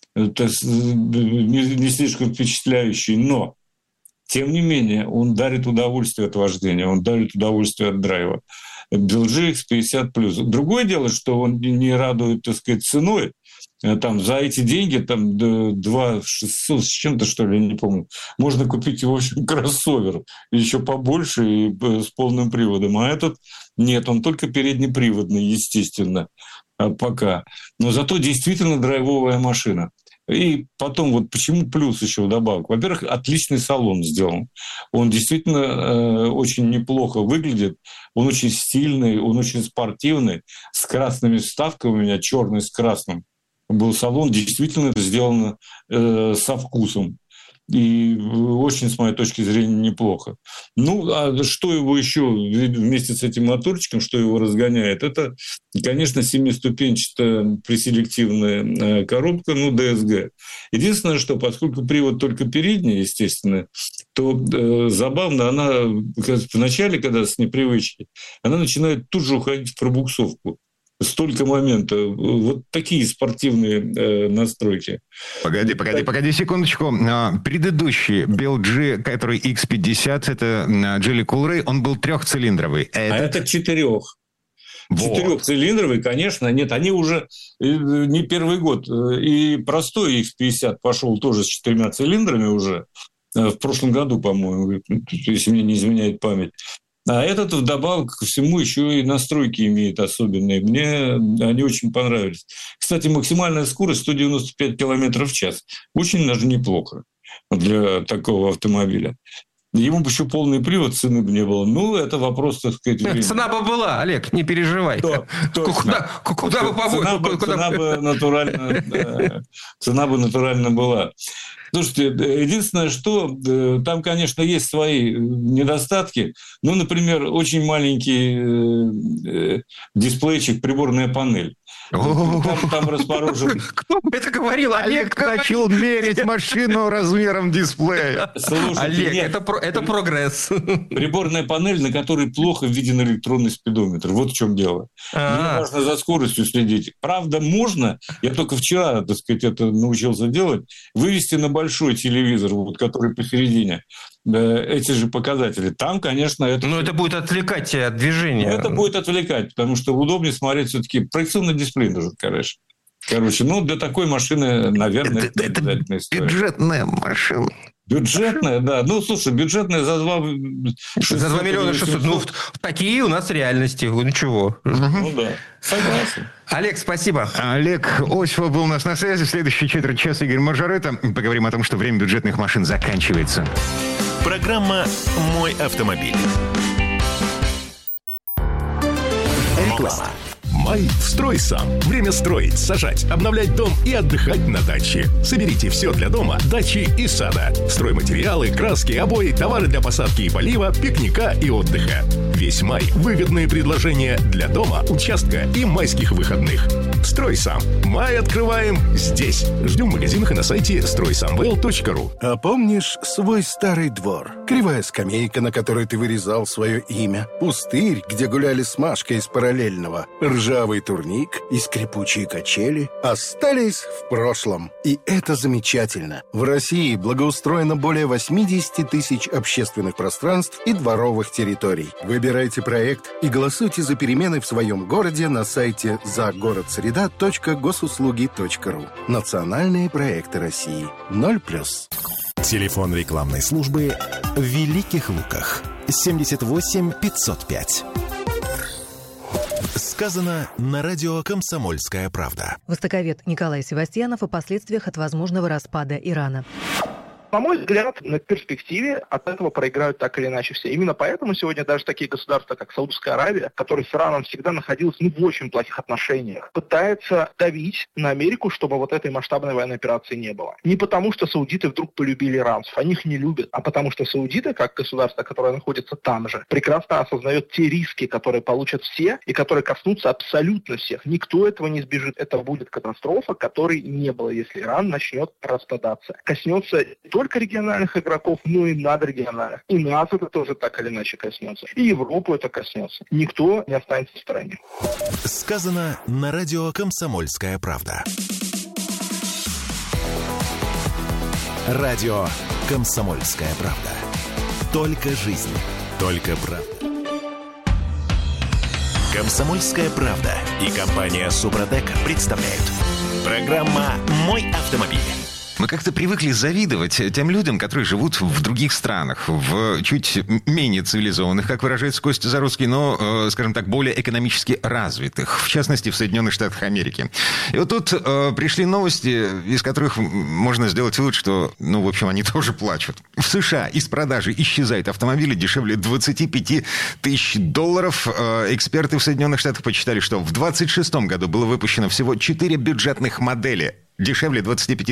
[SPEAKER 11] не слишком впечатляющий, но тем не менее он дарит удовольствие от вождения, он дарит удовольствие от драйва. BLG X50+. Другое дело, что он не радует, так сказать, ценой. Там за эти деньги, там 2,600 с чем-то, что ли, я не помню, можно купить, в общем, кроссовер еще побольше и с полным приводом. А этот нет, он только переднеприводный, естественно, пока. Но зато действительно драйвовая машина. И потом, вот почему плюс еще вдобавок? Во-первых, отличный салон сделан. Он действительно очень неплохо выглядит. Он очень стильный, он очень спортивный, с красными вставками у меня, черный с красным. Был салон, действительно это сделано со вкусом. И очень, с моей точки зрения, неплохо. Ну, а что его еще вместе с этим моторчиком, что его разгоняет? Это, конечно, 7-ступенчатая преселективная коробка, DSG. Единственное, что поскольку привод только передний, естественно, то забавно, она вначале, когда с непривычки, она начинает тут же уходить в пробуксовку. Столько моментов. Вот такие спортивные настройки.
[SPEAKER 7] Погоди секундочку. Предыдущий BLG, который X50, это Geely Coolray, он был 3-цилиндровый.
[SPEAKER 11] А это 4. Вот. 4-цилиндровый, конечно. Нет, они уже не первый год. И простой X50 пошел тоже с 4 цилиндрами уже. В прошлом году, по-моему, если мне не изменяет память. А этот вдобавок ко всему еще и настройки имеет особенные. Мне они очень понравились. Кстати, максимальная скорость 195 км в час. Очень даже неплохо для такого автомобиля. Ему бы еще полный привод, цены бы не было. Ну, это вопрос, так сказать, времени.
[SPEAKER 10] Цена бы была, Олег, не переживай. Куда бы побольше?
[SPEAKER 11] Цена бы натурально была. Слушайте, единственное, что там, конечно, есть свои недостатки. Ну, например, очень маленький дисплейчик, приборная панель. Там расположен...
[SPEAKER 7] Кто бы это говорил? Олег начал мерить машину размером дисплея.
[SPEAKER 11] Слушайте,
[SPEAKER 10] Олег, это прогресс.
[SPEAKER 11] Приборная панель, на которой плохо виден электронный спидометр. Вот в чем дело. Мне важно за скоростью следить. Правда, можно, я только вчера, так сказать, это научился делать, вывести на большой телевизор, вот, который посередине, эти же показатели. Там, конечно, это...
[SPEAKER 10] Но это будет отвлекать тебя от движения.
[SPEAKER 11] Это будет отвлекать, потому что удобнее смотреть все-таки. Проекционный дисплей нужен, короче. Для такой машины, наверное, это обязательная история.
[SPEAKER 7] Бюджетная машина.
[SPEAKER 11] Бюджетная, да. Ну, слушай, бюджетная за 2
[SPEAKER 10] миллиона 600. Ну, такие у нас реальности. Ну, чего?
[SPEAKER 11] Ну, да. Согласен.
[SPEAKER 10] Олег, спасибо.
[SPEAKER 7] Олег Осипов был у нас на связи. В следующей четверть часа Игорь Маржарета. Поговорим о том, что время бюджетных машин заканчивается.
[SPEAKER 12] Программа «Мой автомобиль». Реклама. Май «Строй сам». Время строить, сажать, обновлять дом и отдыхать на даче. Соберите все для дома, дачи и сада. Стройматериалы, краски, обои, товары для посадки и полива, пикника и отдыха. Весь май – выгодные предложения для дома, участка и майских выходных. «Строй сам». Май открываем здесь. Ждем в магазинах и на сайте стройсамвел.ру.
[SPEAKER 18] А помнишь свой старый двор? Кривая скамейка, на которой ты вырезал свое имя. Пустырь, где гуляли с Машкой из параллельного. Ржавый дырявый турник и скрипучие качели остались в прошлом. И это замечательно. В России благоустроено более 80 тысяч общественных пространств и дворовых территорий. Выбирайте проект и голосуйте за перемены в своем городе на сайте загородсреда.госуслуги.ру. Национальные проекты России. 0+.
[SPEAKER 12] Телефон рекламной службы в Великих Луках. 78 505. Сказано на радио «Комсомольская правда».
[SPEAKER 16] Востоковед Николай Севастьянов о последствиях от возможного распада Ирана.
[SPEAKER 19] На мой взгляд, на перспективе от этого проиграют так или иначе все. Именно поэтому сегодня даже такие государства, как Саудовская Аравия, которая с Ираном всегда находилась в очень плохих отношениях, пытается давить на Америку, чтобы вот этой масштабной военной операции не было. Не потому, что саудиты вдруг полюбили иранцев, они их не любят, а потому что саудиты, как государство, которое находится там же, прекрасно осознает те риски, которые получат все и которые коснутся абсолютно всех. Никто этого не избежит. Это будет катастрофа, которой не было, если Иран начнет распадаться. Коснется не только региональных игроков, но и надрегиональных. И нас это тоже так или иначе коснется. И Европу это коснется. Никто не останется в стороне.
[SPEAKER 12] Сказано на радио «Комсомольская правда». Радио «Комсомольская правда». Только жизнь, только правда. «Комсомольская правда» и компания «Супротек» представляют. Программа «Мой автомобиль».
[SPEAKER 7] Мы как-то привыкли завидовать тем людям, которые живут в других странах, в чуть менее цивилизованных, как выражается Костя Заруцкий, но, скажем так, более экономически развитых, в частности, в Соединенных Штатах Америки. И вот тут пришли новости, из которых можно сделать вывод, что, в общем, они тоже плачут. В США из продажи исчезают автомобили дешевле $25 тысяч. Эксперты в Соединенных Штатах посчитали, что в 2026 году было выпущено всего 4 бюджетных модели дешевле 25